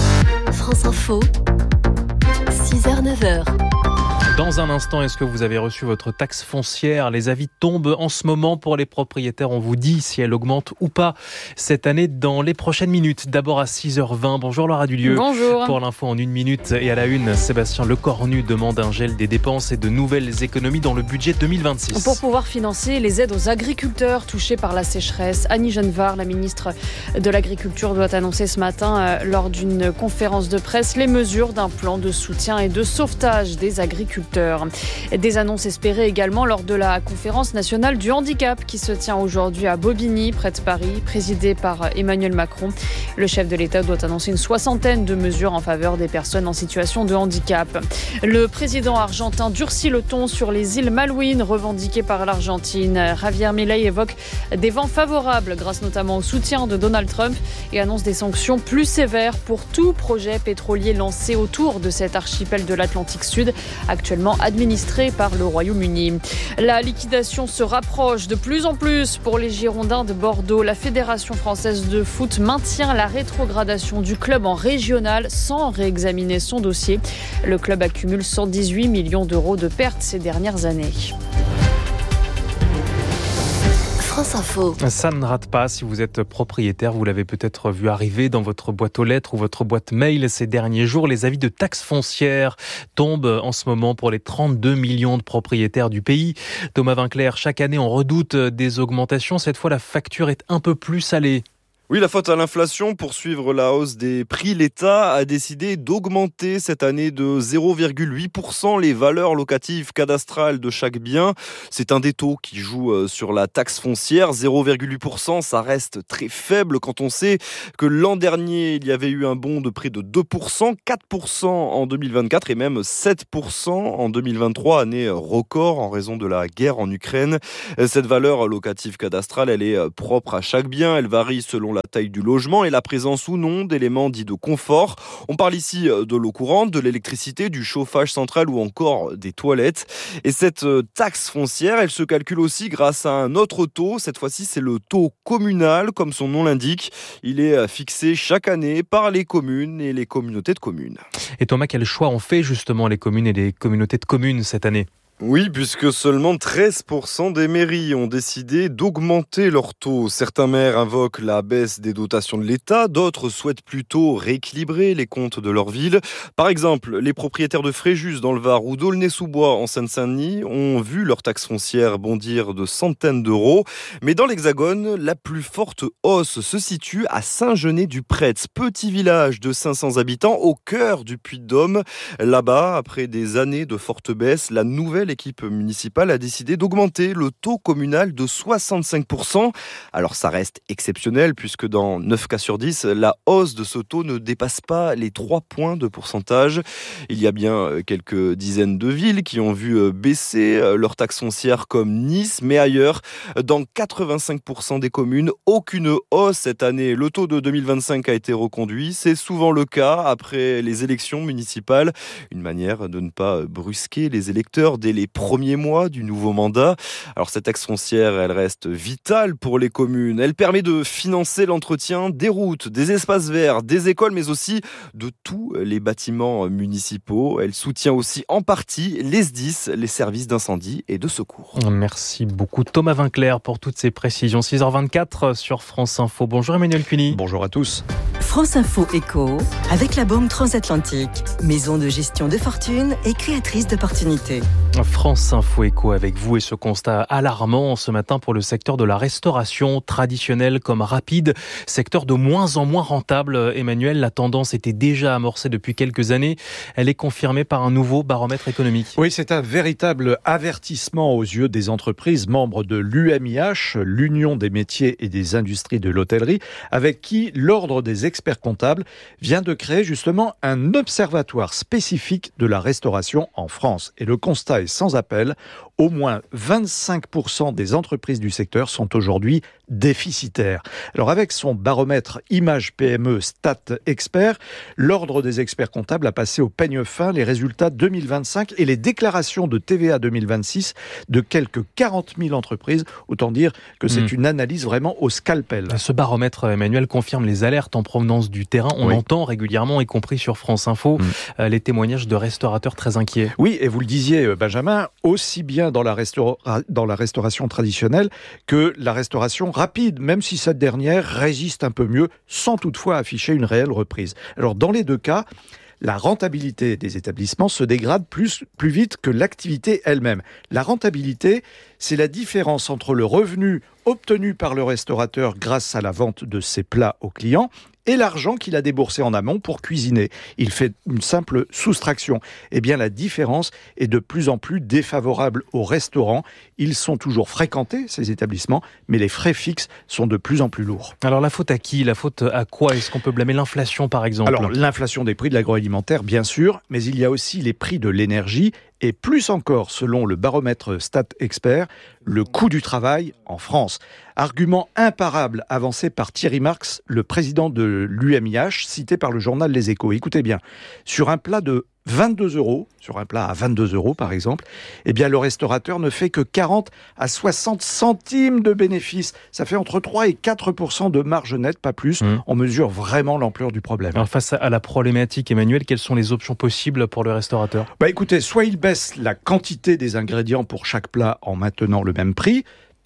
France Info. six heures neuf heures. Dans un instant, est-ce que vous avez reçu votre taxe foncière ? Les avis tombent en ce moment pour les propriétaires. On vous dit si elle augmente ou pas cette année dans les prochaines minutes. D'abord à six heures vingt. Bonjour Laura Dulieu. Bonjour. Pour l'info en une minute et à la une, Sébastien Lecornu demande un gel des dépenses et de nouvelles économies dans le budget deux mille vingt-six. Pour pouvoir financer les aides aux agriculteurs touchés par la sécheresse, Annie Genevard, la ministre de l'Agriculture, doit annoncer ce matin euh, lors d'une conférence de presse les mesures d'un plan de soutien et de sauvetage des agriculteurs. Des annonces espérées également lors de la conférence nationale du handicap qui se tient aujourd'hui à Bobigny, près de Paris, présidée par Emmanuel Macron. Le chef de l'État doit annoncer une soixantaine de mesures en faveur des personnes en situation de handicap. Le président argentin durcit le ton sur les îles Malouines revendiquées par l'Argentine. Javier Milei évoque des vents favorables grâce notamment au soutien de Donald Trump et annonce des sanctions plus sévères pour tout projet pétrolier lancé autour de cet archipel de l'Atlantique Sud, actuellement administré par le Royaume-Uni. La liquidation se rapproche de plus en plus pour les Girondins de Bordeaux. La Fédération française de foot maintient la rétrogradation du club en régional sans réexaminer son dossier. Le club accumule cent dix-huit millions d'euros de pertes ces dernières années. France Info. Ça ne rate pas si vous êtes propriétaire. Vous l'avez peut-être vu arriver dans votre boîte aux lettres ou votre boîte mail ces derniers jours. Les avis de taxes foncières tombent en ce moment pour les trente-deux millions de propriétaires du pays. Thomas Vinclair, chaque année on redoute des augmentations. Cette fois, la facture est un peu plus salée. Oui, la faute à l'inflation. Pour suivre la hausse des prix, l'État a décidé d'augmenter cette année de zéro virgule huit pour cent les valeurs locatives cadastrales de chaque bien. C'est un des taux qui joue sur la taxe foncière. zéro virgule huit pour cent, ça reste très faible quand on sait que l'an dernier, il y avait eu un bond de près de deux pour cent, quatre pour cent en deux mille vingt-quatre et même sept pour cent en deux mille vingt-trois, année record en raison de la guerre en Ukraine. Cette valeur locative cadastrale, elle est propre à chaque bien. Elle varie selon la taille du logement et la présence ou non d'éléments dits de confort. On parle ici de l'eau courante, de l'électricité, du chauffage central ou encore des toilettes. Et cette taxe foncière, elle se calcule aussi grâce à un autre taux. Cette fois-ci, c'est le taux communal, comme son nom l'indique. Il est fixé chaque année par les communes et les communautés de communes. Et Thomas, quel choix ont fait justement les communes et les communautés de communes cette année ? Oui, puisque seulement treize pour cent des mairies ont décidé d'augmenter leur taux. Certains maires invoquent la baisse des dotations de l'État, d'autres souhaitent plutôt rééquilibrer les comptes de leur ville. Par exemple, les propriétaires de Fréjus dans le Var ou d'Aulnay-sous-Bois en Seine-Saint-Denis ont vu leur taxe foncière bondir de centaines d'euros. Mais dans l'Hexagone, la plus forte hausse se situe à Saint-Genès-du-Prêtre, petit village de cinq cents habitants au cœur du Puy-de-Dôme. Là-bas, après des années de forte baisse, la nouvelle l'équipe municipale a décidé d'augmenter le taux communal de soixante-cinq pour cent. Alors ça reste exceptionnel puisque dans neuf cas sur dix, la hausse de ce taux ne dépasse pas les trois points de pourcentage. Il y a bien quelques dizaines de villes qui ont vu baisser leur taxe foncière comme Nice, mais ailleurs, dans quatre-vingt-cinq pour cent des communes, aucune hausse cette année. Le taux de deux mille vingt-cinq a été reconduit. C'est souvent le cas après les élections municipales. Une manière de ne pas brusquer les électeurs dès les premiers mois du nouveau mandat. Alors cette taxe foncière, elle reste vitale pour les communes. Elle permet de financer l'entretien des routes, des espaces verts, des écoles, mais aussi de tous les bâtiments municipaux. Elle soutient aussi en partie les S D I S, les services d'incendie et de secours. Merci beaucoup Thomas Vinclair pour toutes ces précisions. six heures vingt-quatre sur France Info. Bonjour Emmanuel Cuny. Bonjour à tous. France Info Éco, avec la Banque Transatlantique, maison de gestion de fortune et créatrice d'opportunités. France Info Éco avec vous et ce constat alarmant ce matin pour le secteur de la restauration, traditionnelle comme rapide, secteur de moins en moins rentable. Emmanuel, la tendance était déjà amorcée depuis quelques années. Elle est confirmée par un nouveau baromètre économique. Oui, c'est un véritable avertissement aux yeux des entreprises membres de l'U M I H, l'Union des métiers et des industries de l'hôtellerie, avec qui l'Ordre des experts comptables vient de créer justement un observatoire spécifique de la restauration en France. Et le constat est sans appel. Au moins vingt-cinq pour cent des entreprises du secteur sont aujourd'hui déficitaires. Alors avec son baromètre Image P M E Stat Expert, l'Ordre des experts comptables a passé au peigne fin les résultats deux mille vingt-cinq et les déclarations de T V A deux mille vingt-six de quelques quarante mille entreprises. Autant dire que c'est mmh. une analyse vraiment au scalpel. Ce baromètre, Emmanuel, confirme les alertes en provenance du terrain. On oui. entend régulièrement, y compris sur France Info, mmh. les témoignages de restaurateurs très inquiets. Oui, et vous le disiez, Benjamin, aussi bien dans la, restaura- dans la restauration traditionnelle que la restauration rapide, même si cette dernière résiste un peu mieux, sans toutefois afficher une réelle reprise. Alors dans les deux cas, la rentabilité des établissements se dégrade plus, plus vite que l'activité elle-même. La rentabilité, c'est la différence entre le revenu obtenu par le restaurateur grâce à la vente de ses plats aux clients et l'argent qu'il a déboursé en amont pour cuisiner. Il fait une simple soustraction. Eh bien, la différence est de plus en plus défavorable aux restaurants. Ils sont toujours fréquentés, ces établissements, mais les frais fixes sont de plus en plus lourds. Alors, la faute à qui ? La faute à quoi ? Est-ce qu'on peut blâmer l'inflation, par exemple ? Alors, l'inflation des prix de l'agroalimentaire, bien sûr, mais il y a aussi les prix de l'énergie et plus encore, selon le baromètre Stat Expert, le coût du travail en France. Argument imparable avancé par Thierry Marx, le président de l'U M I H, cité par le journal Les Échos. Écoutez bien, sur un plat de vingt-deux euros, sur un plat à vingt-deux euros par exemple, eh bien le restaurateur ne fait que quarante à soixante centimes de bénéfices. Ça fait entre trois et quatre pour cent de marge nette, pas plus. Mmh. On mesure vraiment l'ampleur du problème. Alors face à la problématique, Emmanuel, quelles sont les options possibles pour le restaurateur ? Bah écoutez, soit il baisse la quantité des ingrédients pour chaque plat en maintenant le même prix. Pire,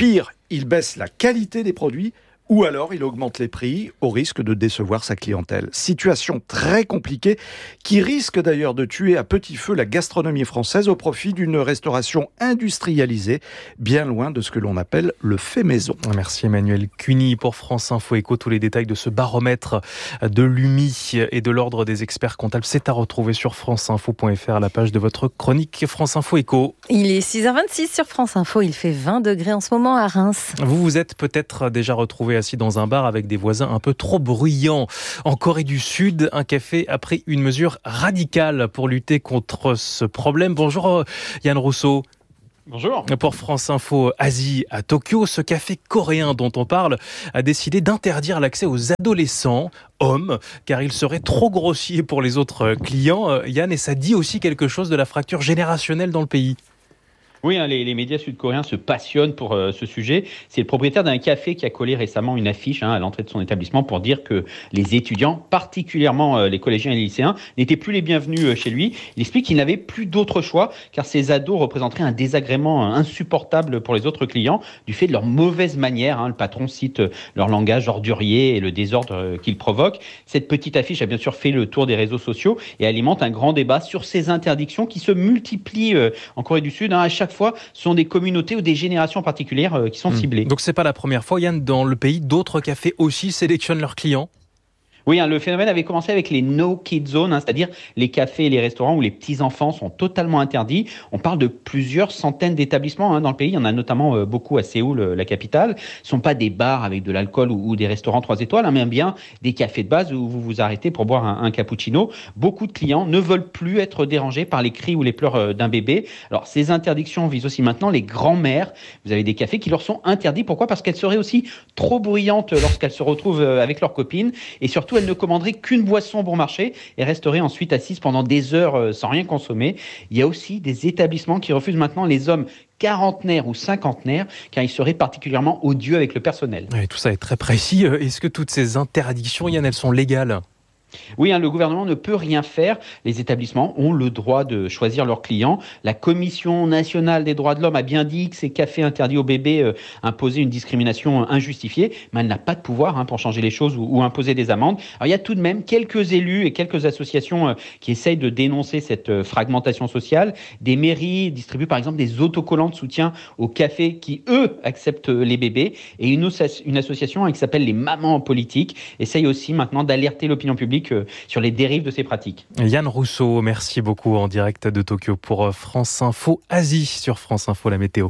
il baisse la qualité des produits, ou alors il augmente les prix au risque de décevoir sa clientèle. Situation très compliquée qui risque d'ailleurs de tuer à petit feu la gastronomie française au profit d'une restauration industrialisée, bien loin de ce que l'on appelle le fait maison. Merci Emmanuel Cuny pour France Info Éco. Tous les détails de ce baromètre de l'U M I et de l'Ordre des experts comptables, c'est à retrouver sur franceinfo point f r à la page de votre chronique France Info Éco. Il est six heures vingt-six sur France Info, il fait vingt degrés en ce moment à Reims. Vous vous êtes peut-être déjà retrouvé assis dans un bar avec des voisins un peu trop bruyants. En Corée du Sud, un café a pris une mesure radicale pour lutter contre ce problème. Bonjour Yann Rousseau. Bonjour. Pour France Info Asie à Tokyo, ce café coréen dont on parle a décidé d'interdire l'accès aux adolescents, hommes, car ils seraient trop grossiers pour les autres clients. Yann, et ça dit aussi quelque chose de la fracture générationnelle dans le pays. Oui, hein, les, les médias sud-coréens se passionnent pour euh, ce sujet. C'est le propriétaire d'un café qui a collé récemment une affiche hein, à l'entrée de son établissement pour dire que les étudiants, particulièrement euh, les collégiens et les lycéens, n'étaient plus les bienvenus euh, chez lui. Il explique qu'il n'avait plus d'autre choix car ces ados représenteraient un désagrément euh, insupportable pour les autres clients du fait de leur mauvaise manière. Hein. Le patron cite euh, leur langage ordurier et le désordre euh, qu'ils provoquent. Cette petite affiche a bien sûr fait le tour des réseaux sociaux et alimente un grand débat sur ces interdictions qui se multiplient euh, en Corée du Sud. Hein. À chaque fois, ce sont des communautés ou des générations particulières euh, qui sont mmh. ciblées. Donc c'est pas la première fois, Yann, dans le pays, d'autres cafés aussi sélectionnent leurs clients? Oui, hein, le phénomène avait commencé avec les no-kid zones, hein, c'est-à-dire les cafés et les restaurants où les petits-enfants sont totalement interdits. On parle de plusieurs centaines d'établissements hein, dans le pays. Il y en a notamment euh, beaucoup à Séoul, euh, la capitale. Ce ne sont pas des bars avec de l'alcool ou, ou des restaurants trois étoiles, hein, mais bien des cafés de base où vous vous arrêtez pour boire un, un cappuccino. Beaucoup de clients ne veulent plus être dérangés par les cris ou les pleurs euh, d'un bébé. Alors, ces interdictions visent aussi maintenant les grands-mères. Vous avez des cafés qui leur sont interdits. Pourquoi ? Parce qu'elles seraient aussi trop bruyantes lorsqu'elles se retrouvent euh, avec leurs copines. Et surtout, elles ne commanderaient qu'une boisson bon marché et resteraient ensuite assises pendant des heures sans rien consommer. Il y a aussi des établissements qui refusent maintenant les hommes quarantenaires ou cinquantenaires car ils seraient particulièrement odieux avec le personnel. Oui, tout ça est très précis. Est-ce que toutes ces interdictions, Yann, elles sont légales ? Oui, hein, le gouvernement ne peut rien faire. Les établissements ont le droit de choisir leurs clients. La Commission nationale des droits de l'homme a bien dit que ces cafés interdits aux bébés euh, imposaient une discrimination injustifiée, mais elle n'a pas de pouvoir hein, pour changer les choses ou, ou imposer des amendes. Alors, il y a tout de même quelques élus et quelques associations euh, qui essayent de dénoncer cette euh, fragmentation sociale. Des mairies distribuent par exemple des autocollants de soutien aux cafés qui, eux, acceptent les bébés. Et une, une association hein, qui s'appelle les Mamans Politiques essaye aussi maintenant d'alerter l'opinion publique sur les dérives de ces pratiques. Yann Rousseau, merci beaucoup en direct de Tokyo pour France Info Asie sur France Info, la météo.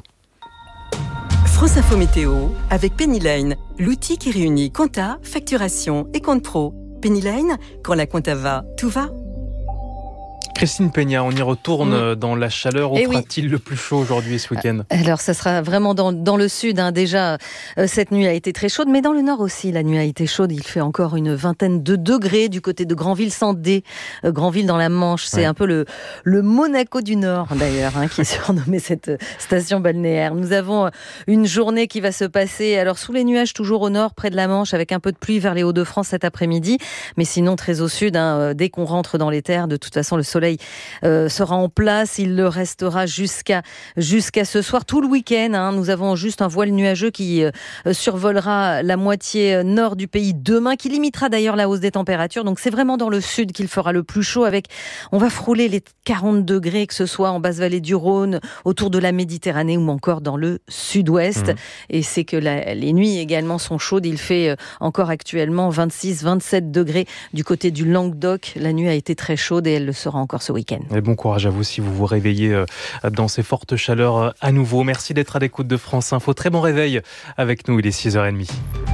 France Info Météo avec Pennyline, l'outil qui réunit compta, facturation et compte pro. Pennyline, quand la compta va, tout va. Christine Peña, on y retourne mmh. dans la chaleur. Où fera-t-il oui. le plus chaud aujourd'hui et ce week-end ? Alors, ça sera vraiment dans, dans le sud. Hein. Déjà, euh, cette nuit a été très chaude, mais dans le nord aussi, la nuit a été chaude. Il fait encore une vingtaine de degrés du côté de Granville-Sandé. Euh, Granville dans la Manche, c'est ouais. un peu le, le Monaco du Nord, d'ailleurs, hein, qui est surnommé cette station balnéaire. Nous avons une journée qui va se passer, alors sous les nuages, toujours au nord, près de la Manche, avec un peu de pluie vers les Hauts-de-France cet après-midi. Mais sinon, très au sud, hein, dès qu'on rentre dans les terres, de toute façon, le soleil Euh, sera en place, il le restera jusqu'à jusqu'à ce soir, tout le week-end. Hein, nous avons juste un voile nuageux qui euh, survolera la moitié nord du pays demain, qui limitera d'ailleurs la hausse des températures. Donc c'est vraiment dans le sud qu'il fera le plus chaud. Avec, on va frôler les quarante degrés, que ce soit en basse vallée du Rhône, autour de la Méditerranée ou encore dans le sud-ouest. Mmh. Et c'est que la, les nuits également sont chaudes. Il fait euh, encore actuellement vingt-six vingt-sept degrés du côté du Languedoc. La nuit a été très chaude et elle le sera encore ce week-end. Et bon courage à vous si vous vous réveillez dans ces fortes chaleurs à nouveau. Merci d'être à l'écoute de France Info. Très bon réveil avec nous, il est six heures trente.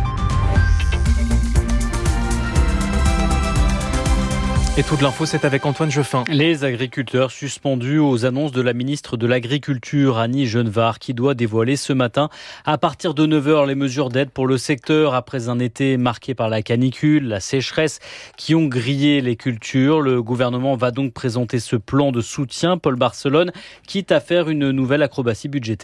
Et toute l'info, c'est avec Antoine Jeffin. Les agriculteurs suspendus aux annonces de la ministre de l'Agriculture, Annie Genevard, qui doit dévoiler ce matin, à partir de neuf heures, les mesures d'aide pour le secteur après un été marqué par la canicule, la sécheresse, qui ont grillé les cultures. Le gouvernement va donc présenter ce plan de soutien, Paul Barcelone, quitte à faire une nouvelle acrobatie budgétaire.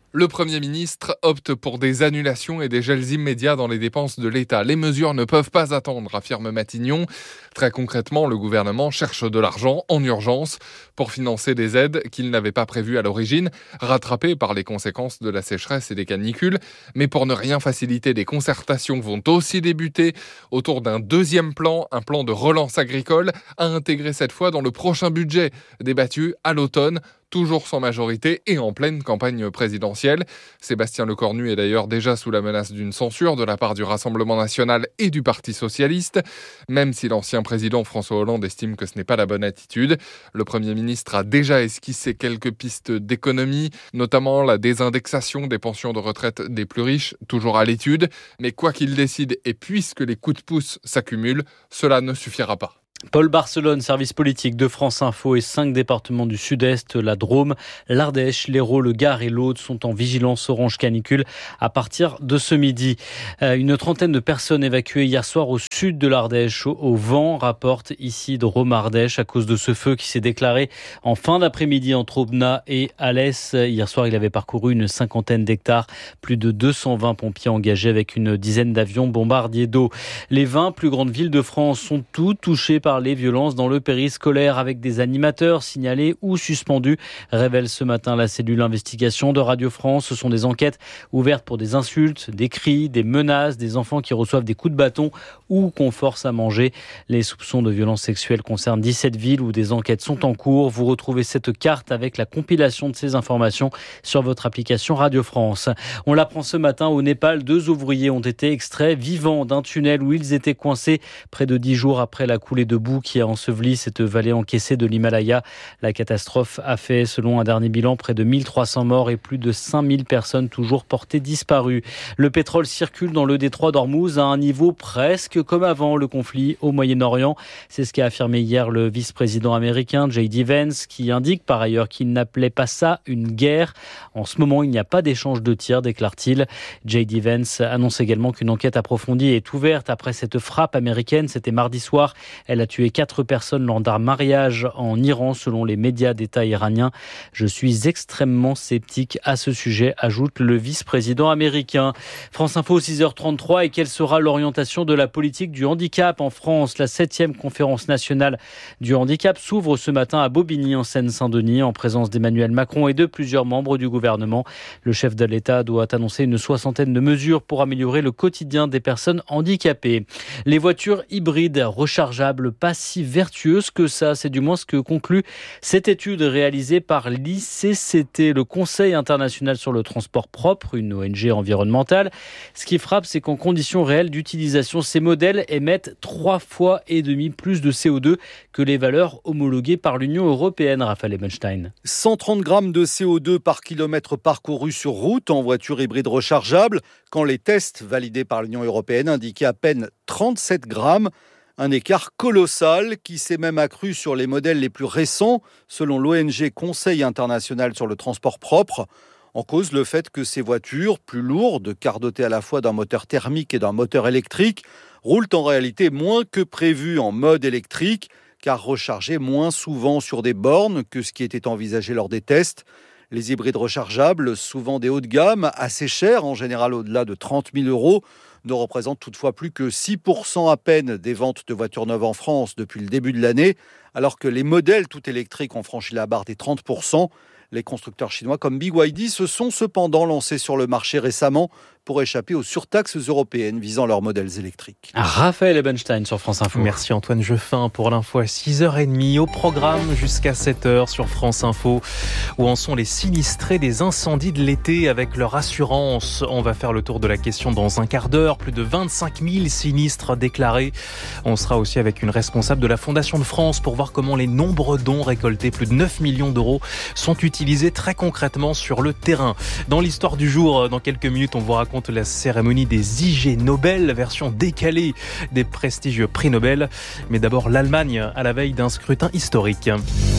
Le Premier ministre opte pour des annulations et des gels immédiats dans les dépenses de l'État. Les mesures ne peuvent pas attendre, affirme Matignon. Très concrètement, le gouvernement cherche de l'argent en urgence pour financer des aides qu'il n'avait pas prévues à l'origine, rattrapées par les conséquences de la sécheresse et des canicules. Mais pour ne rien faciliter, des concertations vont aussi débuter autour d'un deuxième plan, un plan de relance agricole, à intégrer cette fois dans le prochain budget, débattu à l'automne, toujours sans majorité et en pleine campagne présidentielle. Sébastien Lecornu est d'ailleurs déjà sous la menace d'une censure de la part du Rassemblement national et du Parti socialiste, même si l'ancien président François Hollande estime que ce n'est pas la bonne attitude. Le Premier ministre a déjà esquissé quelques pistes d'économie, notamment la désindexation des pensions de retraite des plus riches, toujours à l'étude. Mais quoi qu'il décide, et puisque les coups de pouce s'accumulent, cela ne suffira pas. Paul Barcelone, service politique de France Info et cinq départements du Sud-Est, la Drôme, l'Ardèche, l'Hérault, le Gard et l'Aude sont en vigilance orange canicule à partir de ce midi. Une trentaine de personnes évacuées hier soir au sud de l'Ardèche au vent, rapporte ici Drôme-Ardèche à cause de ce feu qui s'est déclaré en fin d'après-midi entre Aubenas et Alès. Hier soir, il avait parcouru une cinquantaine d'hectares, plus de deux cent vingt pompiers engagés avec une dizaine d'avions bombardiers d'eau. Les vingt plus grandes villes de France sont toutes touchées par par les violences dans le périscolaire avec des animateurs signalés ou suspendus, révèle ce matin la cellule investigation de Radio France. Ce sont des enquêtes ouvertes pour des insultes, des cris, des menaces, des enfants qui reçoivent des coups de bâton ou qu'on force à manger. Les soupçons de violences sexuelles concernent dix-sept villes où des enquêtes sont en cours. Vous retrouvez cette carte avec la compilation de ces informations sur votre application Radio France. On l'apprend ce matin au Népal, deux ouvriers ont été extraits vivants d'un tunnel où ils étaient coincés près de dix jours après la coulée de boue qui a enseveli cette vallée encaissée de l'Himalaya. La catastrophe a fait, selon un dernier bilan, près de mille trois cents morts et plus de cinq mille personnes toujours portées disparues. Le pétrole circule dans le détroit d'Ormuz à un niveau presque comme avant le conflit au Moyen-Orient. C'est ce qu'a affirmé hier le vice-président américain J D Vance, qui indique par ailleurs qu'il n'appelait pas ça une guerre. En ce moment, il n'y a pas d'échange de tirs, déclare-t-il. J D Vance annonce également qu'une enquête approfondie est ouverte après cette frappe américaine. C'était mardi soir. Elle a tué quatre personnes lors d'un mariage en Iran, selon les médias d'État iraniens. Je suis extrêmement sceptique à ce sujet, ajoute le vice-président américain. France Info, six heures trente-trois. Et quelle sera l'orientation de la politique du handicap en France? La septième conférence nationale du handicap s'ouvre ce matin à Bobigny, en Seine-Saint-Denis, en présence d'Emmanuel Macron et de plusieurs membres du gouvernement. Le chef de l'État doit annoncer une soixantaine de mesures pour améliorer le quotidien des personnes handicapées. Les voitures hybrides rechargeables, pas si vertueuses que ça, c'est du moins ce que conclut cette étude réalisée par l'I C C T, le Conseil international sur le transport propre, une O N G environnementale. Ce qui frappe, c'est qu'en conditions réelles d'utilisation, ces modèles émettent trois fois et demi plus de C O deux que les valeurs homologuées par l'Union européenne. Raphaël Ebenstein. cent trente grammes de C O deux par kilomètre parcouru sur route en voiture hybride rechargeable, quand les tests validés par l'Union européenne indiquaient à peine trente-sept grammes. Un écart colossal qui s'est même accru sur les modèles les plus récents, selon l'O N G Conseil international sur le transport propre. En cause, le fait que ces voitures, plus lourdes, car dotées à la fois d'un moteur thermique et d'un moteur électrique, roulent en réalité moins que prévu en mode électrique, car rechargées moins souvent sur des bornes que ce qui était envisagé lors des tests. Les hybrides rechargeables, souvent des hauts de gamme, assez chers, en général au-delà de trente mille euros, ne représentent toutefois plus que six pour cent à peine des ventes de voitures neuves en France depuis le début de l'année, alors que les modèles tout électriques ont franchi la barre des trente pour cent. Les constructeurs chinois comme B Y D se sont cependant lancés sur le marché récemment pour échapper aux surtaxes européennes visant leurs modèles électriques. Raphaël Ebenstein sur France Info. Merci Antoine Jeffin pour l'info à six heures trente au programme jusqu'à sept heures sur France Info. Où en sont les sinistrés des incendies de l'été avec leur assurance? On va faire le tour de la question dans un quart d'heure. Plus de vingt-cinq mille sinistres déclarés. On sera aussi avec une responsable de la Fondation de France pour voir comment les nombreux dons récoltés, plus de neuf millions d'euros, sont utilisés très concrètement sur le terrain. Dans l'histoire du jour, dans quelques minutes, on vous raconte la cérémonie des I G Nobel, version décalée des prestigieux prix Nobel. Mais d'abord l'Allemagne à la veille d'un scrutin historique.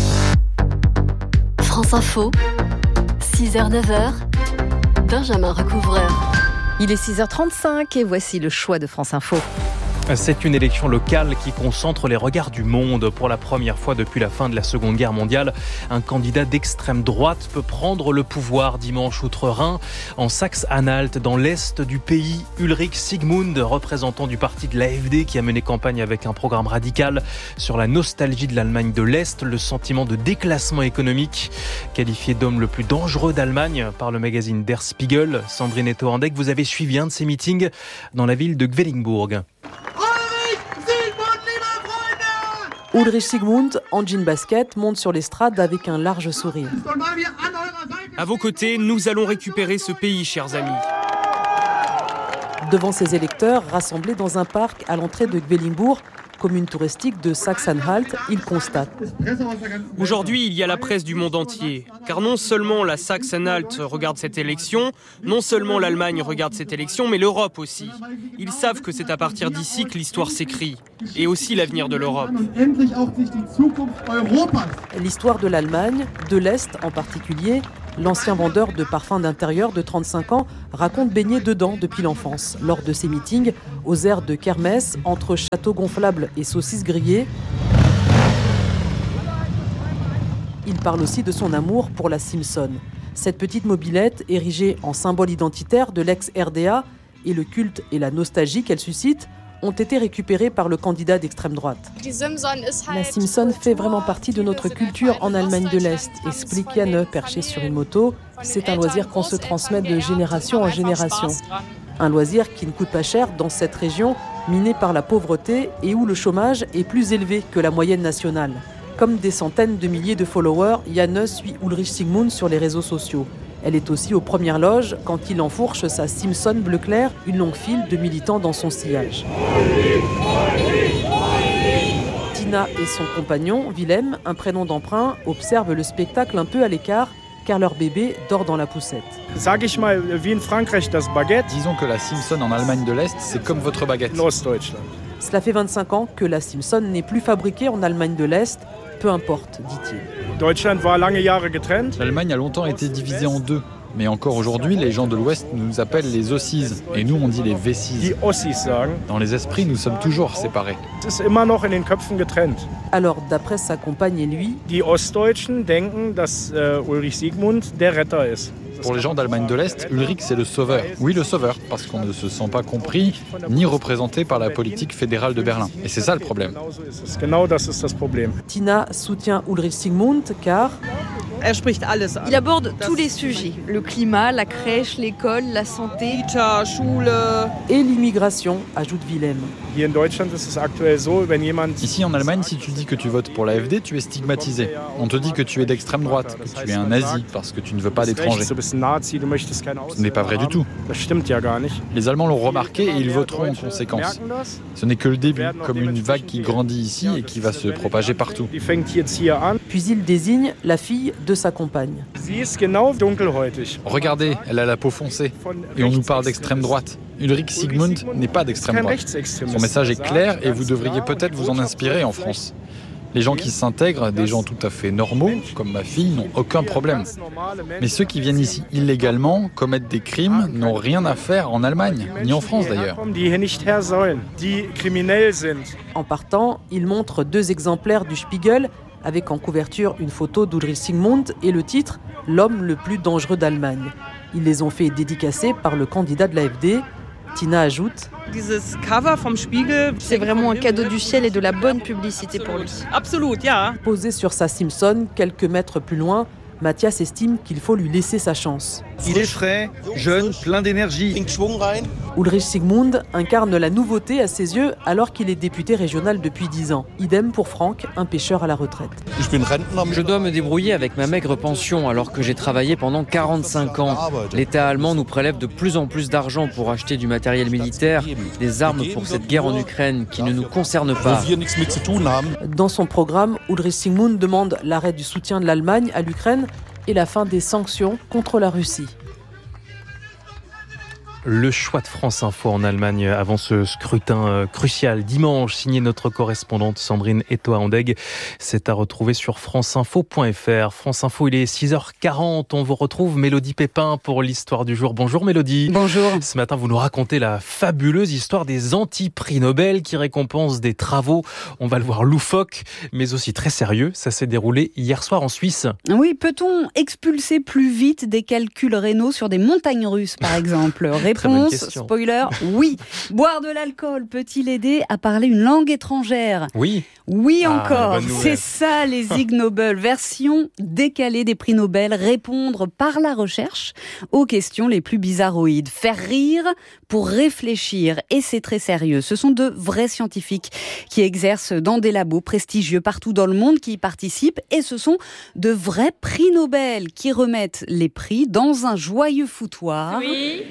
France Info, six heures neuf heures, Benjamin Recouvreur. Il est six heures trente-cinq et voici le choix de France Info. C'est une élection locale qui concentre les regards du monde. Pour la première fois depuis la fin de la Seconde Guerre mondiale, un candidat d'extrême droite peut prendre le pouvoir dimanche outre-Rhin. En Saxe-Anhalt, dans l'est du pays, Ulrich Siegmund, représentant du parti de l'A F D qui a mené campagne avec un programme radical sur la nostalgie de l'Allemagne de l'Est, le sentiment de déclassement économique, qualifié d'homme le plus dangereux d'Allemagne par le magazine Der Spiegel. Sandrine Etoandek, vous avez suivi un de ces meetings dans la ville de Quedlinburg. Ulrich Siegmund, en jean basket, monte sur l'estrade avec un large sourire. À vos côtés, nous allons récupérer ce pays, chers amis. Devant ses électeurs, rassemblés dans un parc à l'entrée de Quedlinburg, commune touristique de Saxe-Anhalt, il constate. Aujourd'hui, il y a la presse du monde entier. Car non seulement la Saxe-Anhalt regarde cette élection, non seulement l'Allemagne regarde cette élection, mais l'Europe aussi. Ils savent que c'est à partir d'ici que l'histoire s'écrit. Et aussi l'avenir de l'Europe. L'histoire de l'Allemagne, de l'Est en particulier, l'ancien vendeur de parfums d'intérieur de trente-cinq ans raconte baigner dedans depuis l'enfance. Lors de ses meetings, aux aires de kermesse, entre châteaux gonflables et saucisses grillées, il parle aussi de son amour pour la Simpson. Cette petite mobilette, érigée en symbole identitaire de l'ex-R D A, et le culte et la nostalgie qu'elle suscite, ont été récupérés par le candidat d'extrême droite. La Simpson fait vraiment partie de notre culture en Allemagne de l'Est, explique Janne, perché sur une moto. C'est un loisir qu'on se transmet de génération en génération. Un loisir qui ne coûte pas cher dans cette région minée par la pauvreté et où le chômage est plus élevé que la moyenne nationale. Comme des centaines de milliers de followers, Janne suit Ulrich Siegmund sur les réseaux sociaux. Elle est aussi aux premières loges quand il enfourche sa Simpson bleu clair, une longue file de militants dans son sillage. Tina et son compagnon, Willem, un prénom d'emprunt, observent le spectacle un peu à l'écart car leur bébé dort dans la poussette. Disons que la Simpson en Allemagne de l'Est, c'est comme votre baguette. Cela fait vingt-cinq ans que la Simpson n'est plus fabriquée en Allemagne de l'Est. Peu importe, dit-il. L'Allemagne a longtemps été divisée en deux. Mais encore aujourd'hui, les gens de l'Ouest nous appellent les Ossis. Et nous, on dit les Wessis. Dans les esprits, nous sommes toujours séparés. Alors, d'après sa compagne et lui, pour les gens d'Allemagne de l'Est, Ulrich, c'est le sauveur. Oui, le sauveur, parce qu'on ne se sent pas compris ni représenté par la politique fédérale de Berlin. Et c'est ça le problème. Tina soutient Ulrich Siegmund car il aborde tous les sujets, le climat, la crèche, l'école, la santé, et l'immigration, ajoute Willem. Ici en Allemagne, si tu dis que tu votes pour l'A F D, tu es stigmatisé. On te dit que tu es d'extrême droite, que tu es un nazi parce que tu ne veux pas d'étrangers. Ce n'est pas vrai du tout. Les Allemands l'ont remarqué et ils voteront en conséquence. Ce n'est que le début, comme une vague qui grandit ici et qui va se propager partout. Puis il désigne la fille de sa compagne. Regardez, elle a la peau foncée. Et on nous parle d'extrême droite. Ulrich Siegmund n'est pas d'extrême droite. Son message est clair et vous devriez peut-être vous en inspirer en France. Les gens qui s'intègrent, des gens tout à fait normaux, comme ma fille, n'ont aucun problème. Mais ceux qui viennent ici illégalement, commettent des crimes, n'ont rien à faire en Allemagne, ni en France d'ailleurs. En partant, il montre deux exemplaires du Spiegel, avec en couverture une photo d'Ulrich Siegmund et le titre « L'homme le plus dangereux d'Allemagne ». Ils les ont fait dédicacer par le candidat de l'A F D. Tina ajoute « C'est vraiment un cadeau du ciel et de la bonne publicité pour lui. » Posé sur sa Simpson, quelques mètres plus loin, Mathias estime qu'il faut lui laisser sa chance. Il est frais, jeune, plein d'énergie. Ulrich Siegmund incarne la nouveauté à ses yeux alors qu'il est député régional depuis dix ans. Idem pour Franck, un pêcheur à la retraite. Je dois me débrouiller avec ma maigre pension alors que j'ai travaillé pendant quarante-cinq ans. L'État allemand nous prélève de plus en plus d'argent pour acheter du matériel militaire, des armes pour cette guerre en Ukraine qui ne nous concerne pas. Dans son programme, Ulrich Siegmund demande l'arrêt du soutien de l'Allemagne à l'Ukraine et la fin des sanctions contre la Russie. Le choix de France Info en Allemagne avant ce scrutin crucial dimanche, signé notre correspondante Sandrine Etoa-Andeg. C'est à retrouver sur franceinfo point f r. France Info, il est six heures quarante. On vous retrouve Mélodie Pépin pour l'histoire du jour. Bonjour Mélodie. Bonjour. Ce matin, vous nous racontez la fabuleuse histoire des anti-prix Nobel qui récompensent des travaux, on va le voir, loufoques, mais aussi très sérieux. Ça s'est déroulé hier soir en Suisse. Oui, peut-on expulser plus vite des calculs rénaux sur des montagnes russes, par exemple? Réponse, spoiler, oui. Boire de l'alcool peut-il aider à parler une langue étrangère? Oui. Oui ah, encore, c'est ça les Ig Nobel, version décalée des prix Nobel, répondre par la recherche aux questions les plus bizarroïdes. Faire rire pour réfléchir, et c'est très sérieux. Ce sont de vrais scientifiques qui exercent dans des labos prestigieux partout dans le monde qui y participent, et ce sont de vrais prix Nobel qui remettent les prix dans un joyeux foutoir. three,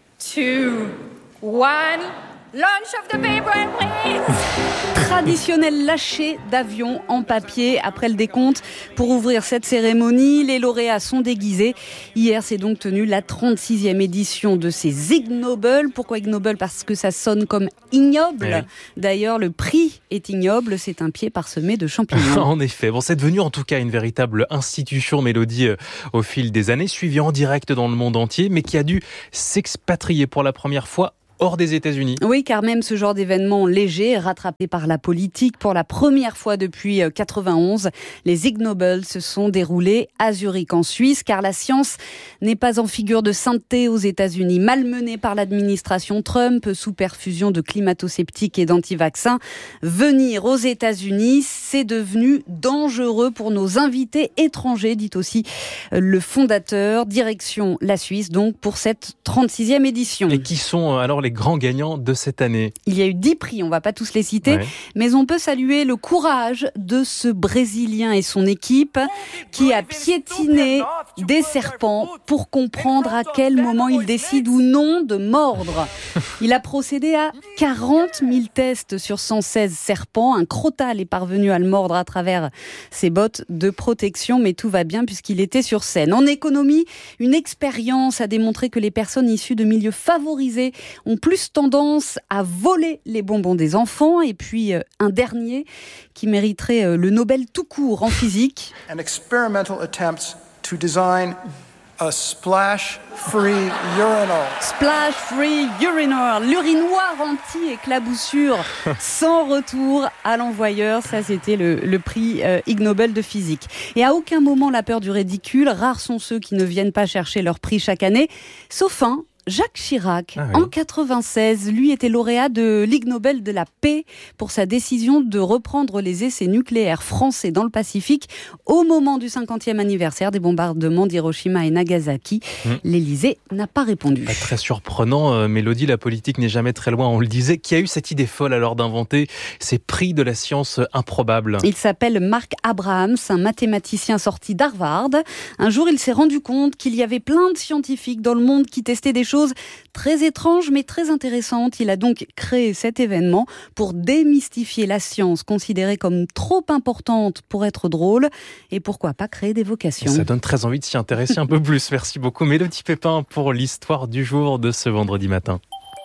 two, one, launch of the paper, please! Traditionnel lâcher d'avion en papier après le décompte. Pour ouvrir cette cérémonie, les lauréats sont déguisés. Hier s'est donc tenue la trente-sixième édition de ces Ig Nobel. Pourquoi Ig Nobel? Parce que ça sonne comme ignoble. Oui. D'ailleurs, le prix est ignoble, c'est un pied parsemé de champignons. En effet, bon, c'est devenu en tout cas une véritable institution, Mélodie, au fil des années, suivie en direct dans le monde entier, mais qui a dû s'expatrier pour la première fois hors des États-Unis. Oui, car même ce genre d'événement léger, rattrapé par la politique, pour la première fois depuis quatre-vingt-onze, les Ig Nobel se sont déroulés à Zurich, en Suisse, car la science n'est pas en figure de sainteté aux États-Unis. Malmenée par l'administration Trump, sous perfusion de climato-sceptiques et d'anti-vaccins, venir aux États-Unis, c'est devenu dangereux pour nos invités étrangers, dit aussi le fondateur. Direction la Suisse, donc, pour cette trente-sixième édition. Et qui sont alors les les grands gagnants de cette année? Il y a eu dix prix, on ne va pas tous les citer, ouais. Mais on peut saluer le courage de ce Brésilien et son équipe qui a piétiné des serpents pour comprendre à quel moment il décide ou non de mordre. Il a procédé à quarante mille tests sur cent seize serpents. Un crotal est parvenu à le mordre à travers ses bottes de protection, mais tout va bien puisqu'il était sur scène. En économie, une expérience a démontré que les personnes issues de milieux favorisés ont plus tendance à voler les bonbons des enfants. Et puis euh, un dernier qui mériterait euh, le Nobel tout court en physique. An experimental attempt to design a splash-free urinal. Splash-free urinal, l'urinoir anti-éclaboussure sans retour à l'envoyeur. Ça, c'était le, le prix euh, Ig Nobel de physique. Et à aucun moment la peur du ridicule. Rares sont ceux qui ne viennent pas chercher leur prix chaque année, sauf un. Jacques Chirac, ah oui. En quatre-vingt-seize, lui était lauréat de Ligue Nobel de la paix pour sa décision de reprendre les essais nucléaires français dans le Pacifique au moment du cinquantième anniversaire des bombardements d'Hiroshima et Nagasaki. Mmh. L'Élysée n'a pas répondu. Pas très surprenant, euh, Mélodie, la politique n'est jamais très loin, on le disait. Qui a eu cette idée folle alors d'inventer ces prix de la science improbables? Il s'appelle Mark Abrahams, un mathématicien sorti d'Harvard. Un jour, il s'est rendu compte qu'il y avait plein de scientifiques dans le monde qui testaient des choses très étranges mais très intéressantes. Il a donc créé cet événement pour démystifier la science considérée comme trop importante pour être drôle, et pourquoi pas créer des vocations. Ça donne très envie de s'y intéresser un peu plus. Merci beaucoup Mélodie Pépin pour l'histoire du jour de ce vendredi matin.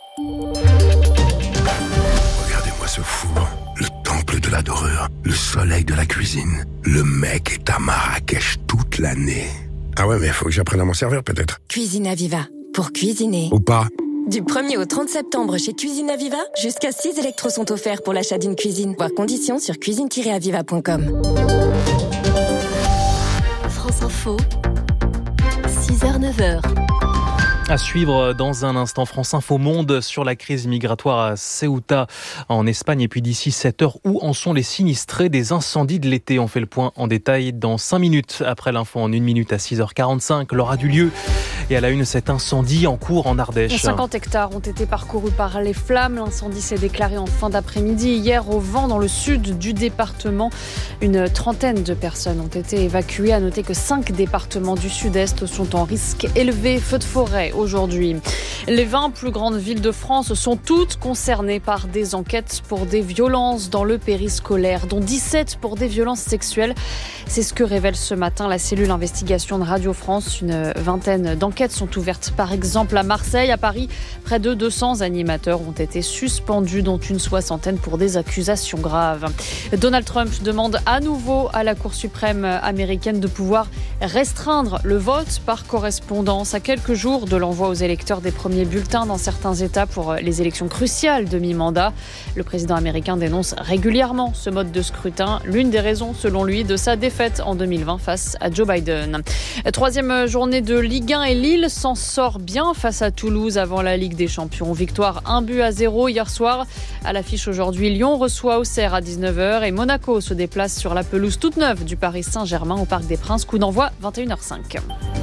Regardez-moi ce four, le temple de la dorure, le soleil de la cuisine. Le mec est à Marrakech toute l'année. Ah ouais, mais il faut que j'apprenne à m'en servir peut-être. Cuisine Aviva. Pour cuisiner. Ou pas. Du premier au trente septembre chez Cuisine Aviva, jusqu'à six électros sont offerts pour l'achat d'une cuisine. Voir conditions sur cuisine tiret aviva point com. France Info, six heures neuf heures. À suivre dans un instant, France Info Monde sur la crise migratoire à Ceuta en Espagne. Et puis d'ici sept heures, où en sont les sinistrés des incendies de l'été? On fait le point en détail dans cinq minutes. Après l'info en une minute à six heures quarante-cinq, l'heure du lieu. Et à la une, cet incendie en cours en Ardèche. cinquante hectares ont été parcourus par les flammes. L'incendie s'est déclaré en fin d'après-midi. Hier, au vent, dans le sud du département, une trentaine de personnes ont été évacuées. À noter que cinq départements du sud-est sont en risque élevé. Feux de forêt déclaré aujourd'hui. Les vingt plus grandes villes de France sont toutes concernées par des enquêtes pour des violences dans le périscolaire, dont dix-sept pour des violences sexuelles. C'est ce que révèle ce matin la cellule investigation de Radio France. Une vingtaine d'enquêtes sont ouvertes, par exemple à Marseille. À Paris, près de deux cents animateurs ont été suspendus, dont une soixantaine pour des accusations graves. Donald Trump demande à nouveau à la Cour suprême américaine de pouvoir restreindre le vote par correspondance à quelques jours de l'envoi aux électeurs des premiers bulletins dans certains États pour les élections cruciales de mi-mandat. Le président américain dénonce régulièrement ce mode de scrutin, l'une des raisons, selon lui, de sa défaite en deux mille vingt face à Joe Biden. Troisième journée de Ligue un et Lille s'en sort bien face à Toulouse avant la Ligue des Champions. Victoire un but à zéro hier soir. À l'affiche aujourd'hui, Lyon reçoit Auxerre à dix-neuf heures et Monaco se déplace sur la pelouse toute neuve du Paris Saint-Germain au Parc des Princes. Coup d'envoi vingt et une heures cinq.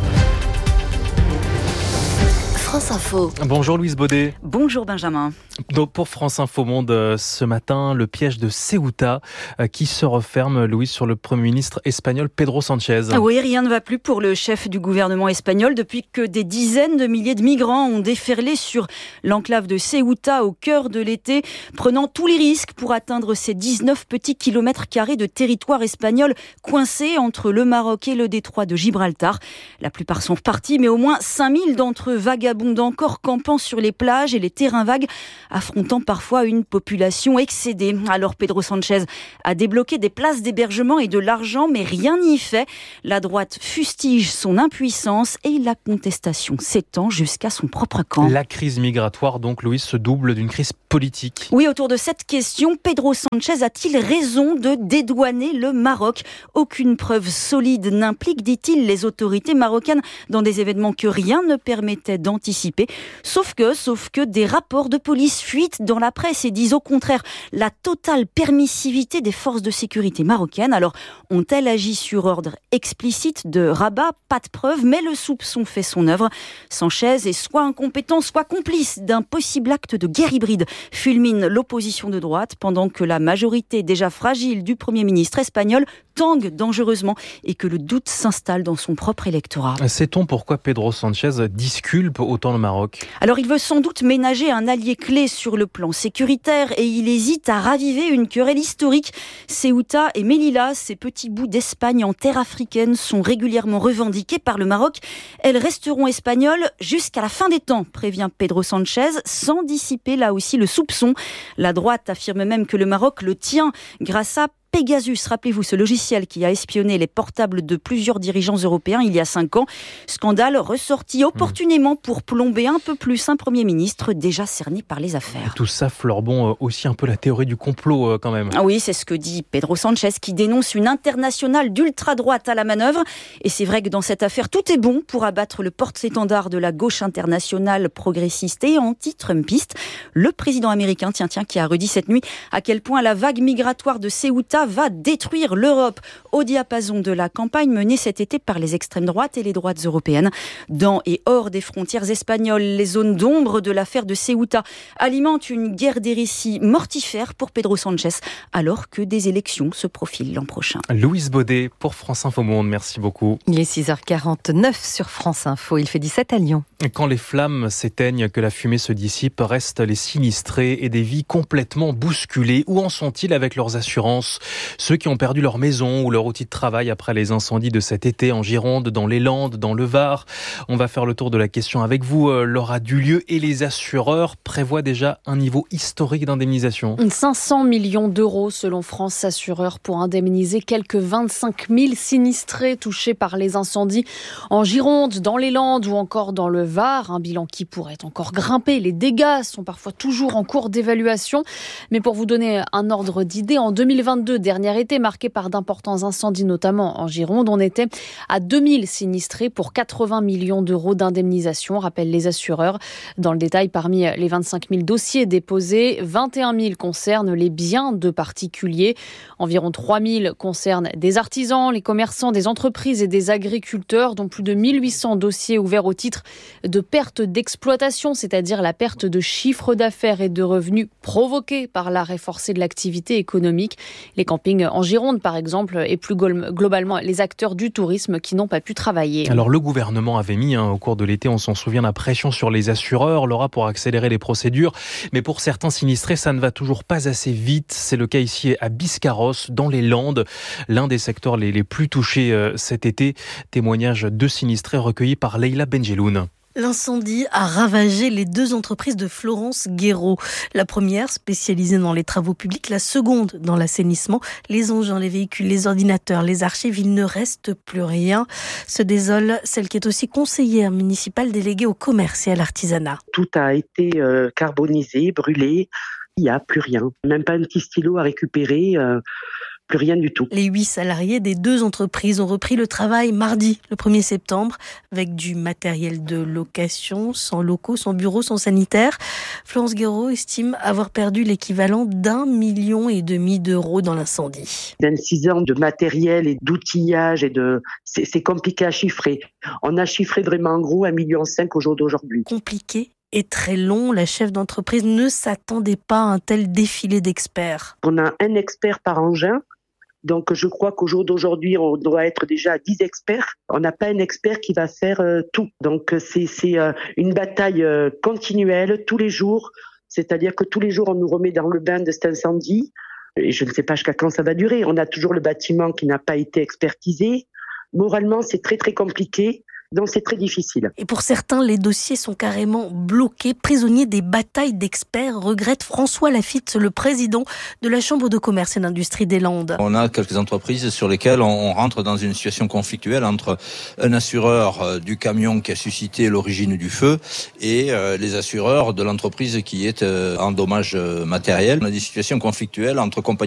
France Info. Bonjour Louise Baudet. Bonjour Benjamin. Donc pour France Info Monde ce matin, le piège de Ceuta qui se referme, Louise, sur le Premier ministre espagnol Pedro Sánchez. Oui, rien ne va plus pour le chef du gouvernement espagnol depuis que des dizaines de milliers de migrants ont déferlé sur l'enclave de Ceuta au cœur de l'été, prenant tous les risques pour atteindre ces dix-neuf petits kilomètres carrés de territoire espagnol coincés entre le Maroc et le détroit de Gibraltar. La plupart sont partis, mais au moins cinq mille d'entre eux vagabondent encore, campant sur les plages et les terrains vagues, affrontant parfois une population excédée. Alors Pedro Sánchez a débloqué des places d'hébergement et de l'argent, mais rien n'y fait. La droite fustige son impuissance et la contestation s'étend jusqu'à son propre camp. La crise migratoire, donc, Louise, se double d'une crise politique. Oui, autour de cette question, Pedro Sánchez a-t-il raison de dédouaner le Maroc ? Aucune preuve solide n'implique, dit-il, les autorités marocaines dans des événements que rien ne permettait d'anticiper. Sauf que, sauf que des rapports de police fuitent dans la presse et disent au contraire la totale permissivité des forces de sécurité marocaines. Alors, ont-elles agi sur ordre explicite de Rabat ? Pas de preuve, mais le soupçon fait son œuvre. Sánchez est soit incompétent, soit complice d'un possible acte de guerre hybride, fulmine l'opposition de droite, pendant que la majorité déjà fragile du Premier ministre espagnol tangue dangereusement et que le doute s'installe dans son propre électorat. Sait-on pourquoi Pedro Sánchez disculpe autant le Maroc ? Alors il veut sans doute ménager un allié clé sur le plan sécuritaire et il hésite à raviver une querelle historique. Ceuta et Melilla, ces petits bouts d'Espagne en terre africaine, sont régulièrement revendiqués par le Maroc. Elles resteront espagnoles jusqu'à la fin des temps, prévient Pedro Sánchez, sans dissiper là aussi le soupçon. La droite affirme même que le Maroc le tient grâce à Pegasus, rappelez-vous, ce logiciel qui a espionné les portables de plusieurs dirigeants européens il y a cinq ans. Scandale ressorti opportunément pour plomber un peu plus un Premier ministre déjà cerné par les affaires. Tout ça fleure bon aussi un peu la théorie du complot quand même. Ah oui, c'est ce que dit Pedro Sánchez qui dénonce une internationale d'ultra-droite à la manœuvre. Et c'est vrai que dans cette affaire, tout est bon pour abattre le porte-étendard de la gauche internationale progressiste et anti-trumpiste. Le président américain, tiens, tiens, qui a redit cette nuit à quel point la vague migratoire de Ceuta va détruire l'Europe au diapason de la campagne menée cet été par les extrêmes droites et les droites européennes. Dans et hors des frontières espagnoles, les zones d'ombre de l'affaire de Ceuta alimentent une guerre des récits mortifère pour Pedro Sánchez, alors que des élections se profilent l'an prochain. Louise Baudet pour France Info Monde, merci beaucoup. Il est six heures quarante-neuf sur France Info, il fait dix-sept à Lyon. Quand les flammes s'éteignent, que la fumée se dissipe, restent les sinistrés et des vies complètement bousculées. Où en sont-ils avec leurs assurances ? Ceux qui ont perdu leur maison ou leur outil de travail après les incendies de cet été en Gironde, dans les Landes, dans le Var. On va faire le tour de la question avec vous, Laura Dulieu. Et les assureurs prévoient déjà un niveau historique d'indemnisation. cinq cents millions d'euros selon France Assureurs pour indemniser quelques vingt-cinq mille sinistrés touchés par les incendies en Gironde, dans les Landes ou encore dans le Var. Un bilan qui pourrait encore grimper. Les dégâts sont parfois toujours en cours d'évaluation. Mais pour vous donner un ordre d'idée, en deux mille vingt-deux, dernier été marqué par d'importants incendies, notamment en Gironde, on était à deux mille sinistrés pour quatre-vingts millions d'euros d'indemnisation, rappellent les assureurs. Dans le détail, parmi les vingt-cinq mille dossiers déposés, vingt et un mille concernent les biens de particuliers. Environ trois mille concernent des artisans, les commerçants, des entreprises et des agriculteurs, dont plus de mille huit cents dossiers ouverts au titre de perte d'exploitation, c'est-à-dire la perte de chiffre d'affaires et de revenus provoquée par l'arrêt forcé de l'activité économique. Les campings en Gironde, par exemple, et plus globalement les acteurs du tourisme qui n'ont pas pu travailler. Alors le gouvernement avait mis hein, au cours de l'été, on s'en souvient, la pression sur les assureurs, Laura, pour accélérer les procédures. Mais pour certains sinistrés, ça ne va toujours pas assez vite. C'est le cas ici à Biscarrosse, dans les Landes, l'un des secteurs les, les plus touchés euh, cet été. Témoignage de sinistrés recueillis par Leïla Benjeloun. L'incendie a ravagé les deux entreprises de Florence Guéraud. La première spécialisée dans les travaux publics, la seconde dans l'assainissement. Les engins, les véhicules, les ordinateurs, les archives, il ne reste plus rien. Se désole celle qui est aussi conseillère municipale déléguée au commerce et à l'artisanat. Tout a été euh, carbonisé, brûlé. Il n'y a plus rien. Même pas un petit stylo à récupérer. Euh... Plus rien du tout. Les huit salariés des deux entreprises ont repris le travail mardi, le premier septembre, avec du matériel de location, sans locaux, sans bureaux, sans sanitaire. Florence Guéraud estime avoir perdu l'équivalent d'un million et demi d'euros dans l'incendie. vingt-six ans de matériel et d'outillage, et de... c'est, c'est compliqué à chiffrer. On a chiffré vraiment en gros un virgule cinq million au jour d'aujourd'hui. Compliqué et très long, la chef d'entreprise ne s'attendait pas à un tel défilé d'experts. On a un expert par engin. Donc, je crois qu'au jour d'aujourd'hui, on doit être déjà à dix experts. On n'a pas un expert qui va faire euh, tout. Donc, c'est, c'est euh, une bataille euh, continuelle, tous les jours. C'est-à-dire que tous les jours, on nous remet dans le bain de cet incendie. Et je ne sais pas jusqu'à quand ça va durer. On a toujours le bâtiment qui n'a pas été expertisé. Moralement, c'est très, très compliqué. Donc c'est très difficile. Et pour certains, les dossiers sont carrément bloqués, prisonniers des batailles d'experts, regrette François Lafitte, le président de la Chambre de commerce et d'industrie des Landes. On a quelques entreprises sur lesquelles on rentre dans une situation conflictuelle entre un assureur du camion qui a suscité l'origine du feu et les assureurs de l'entreprise qui est en dommages matériels. On a des situations conflictuelles entre compagnies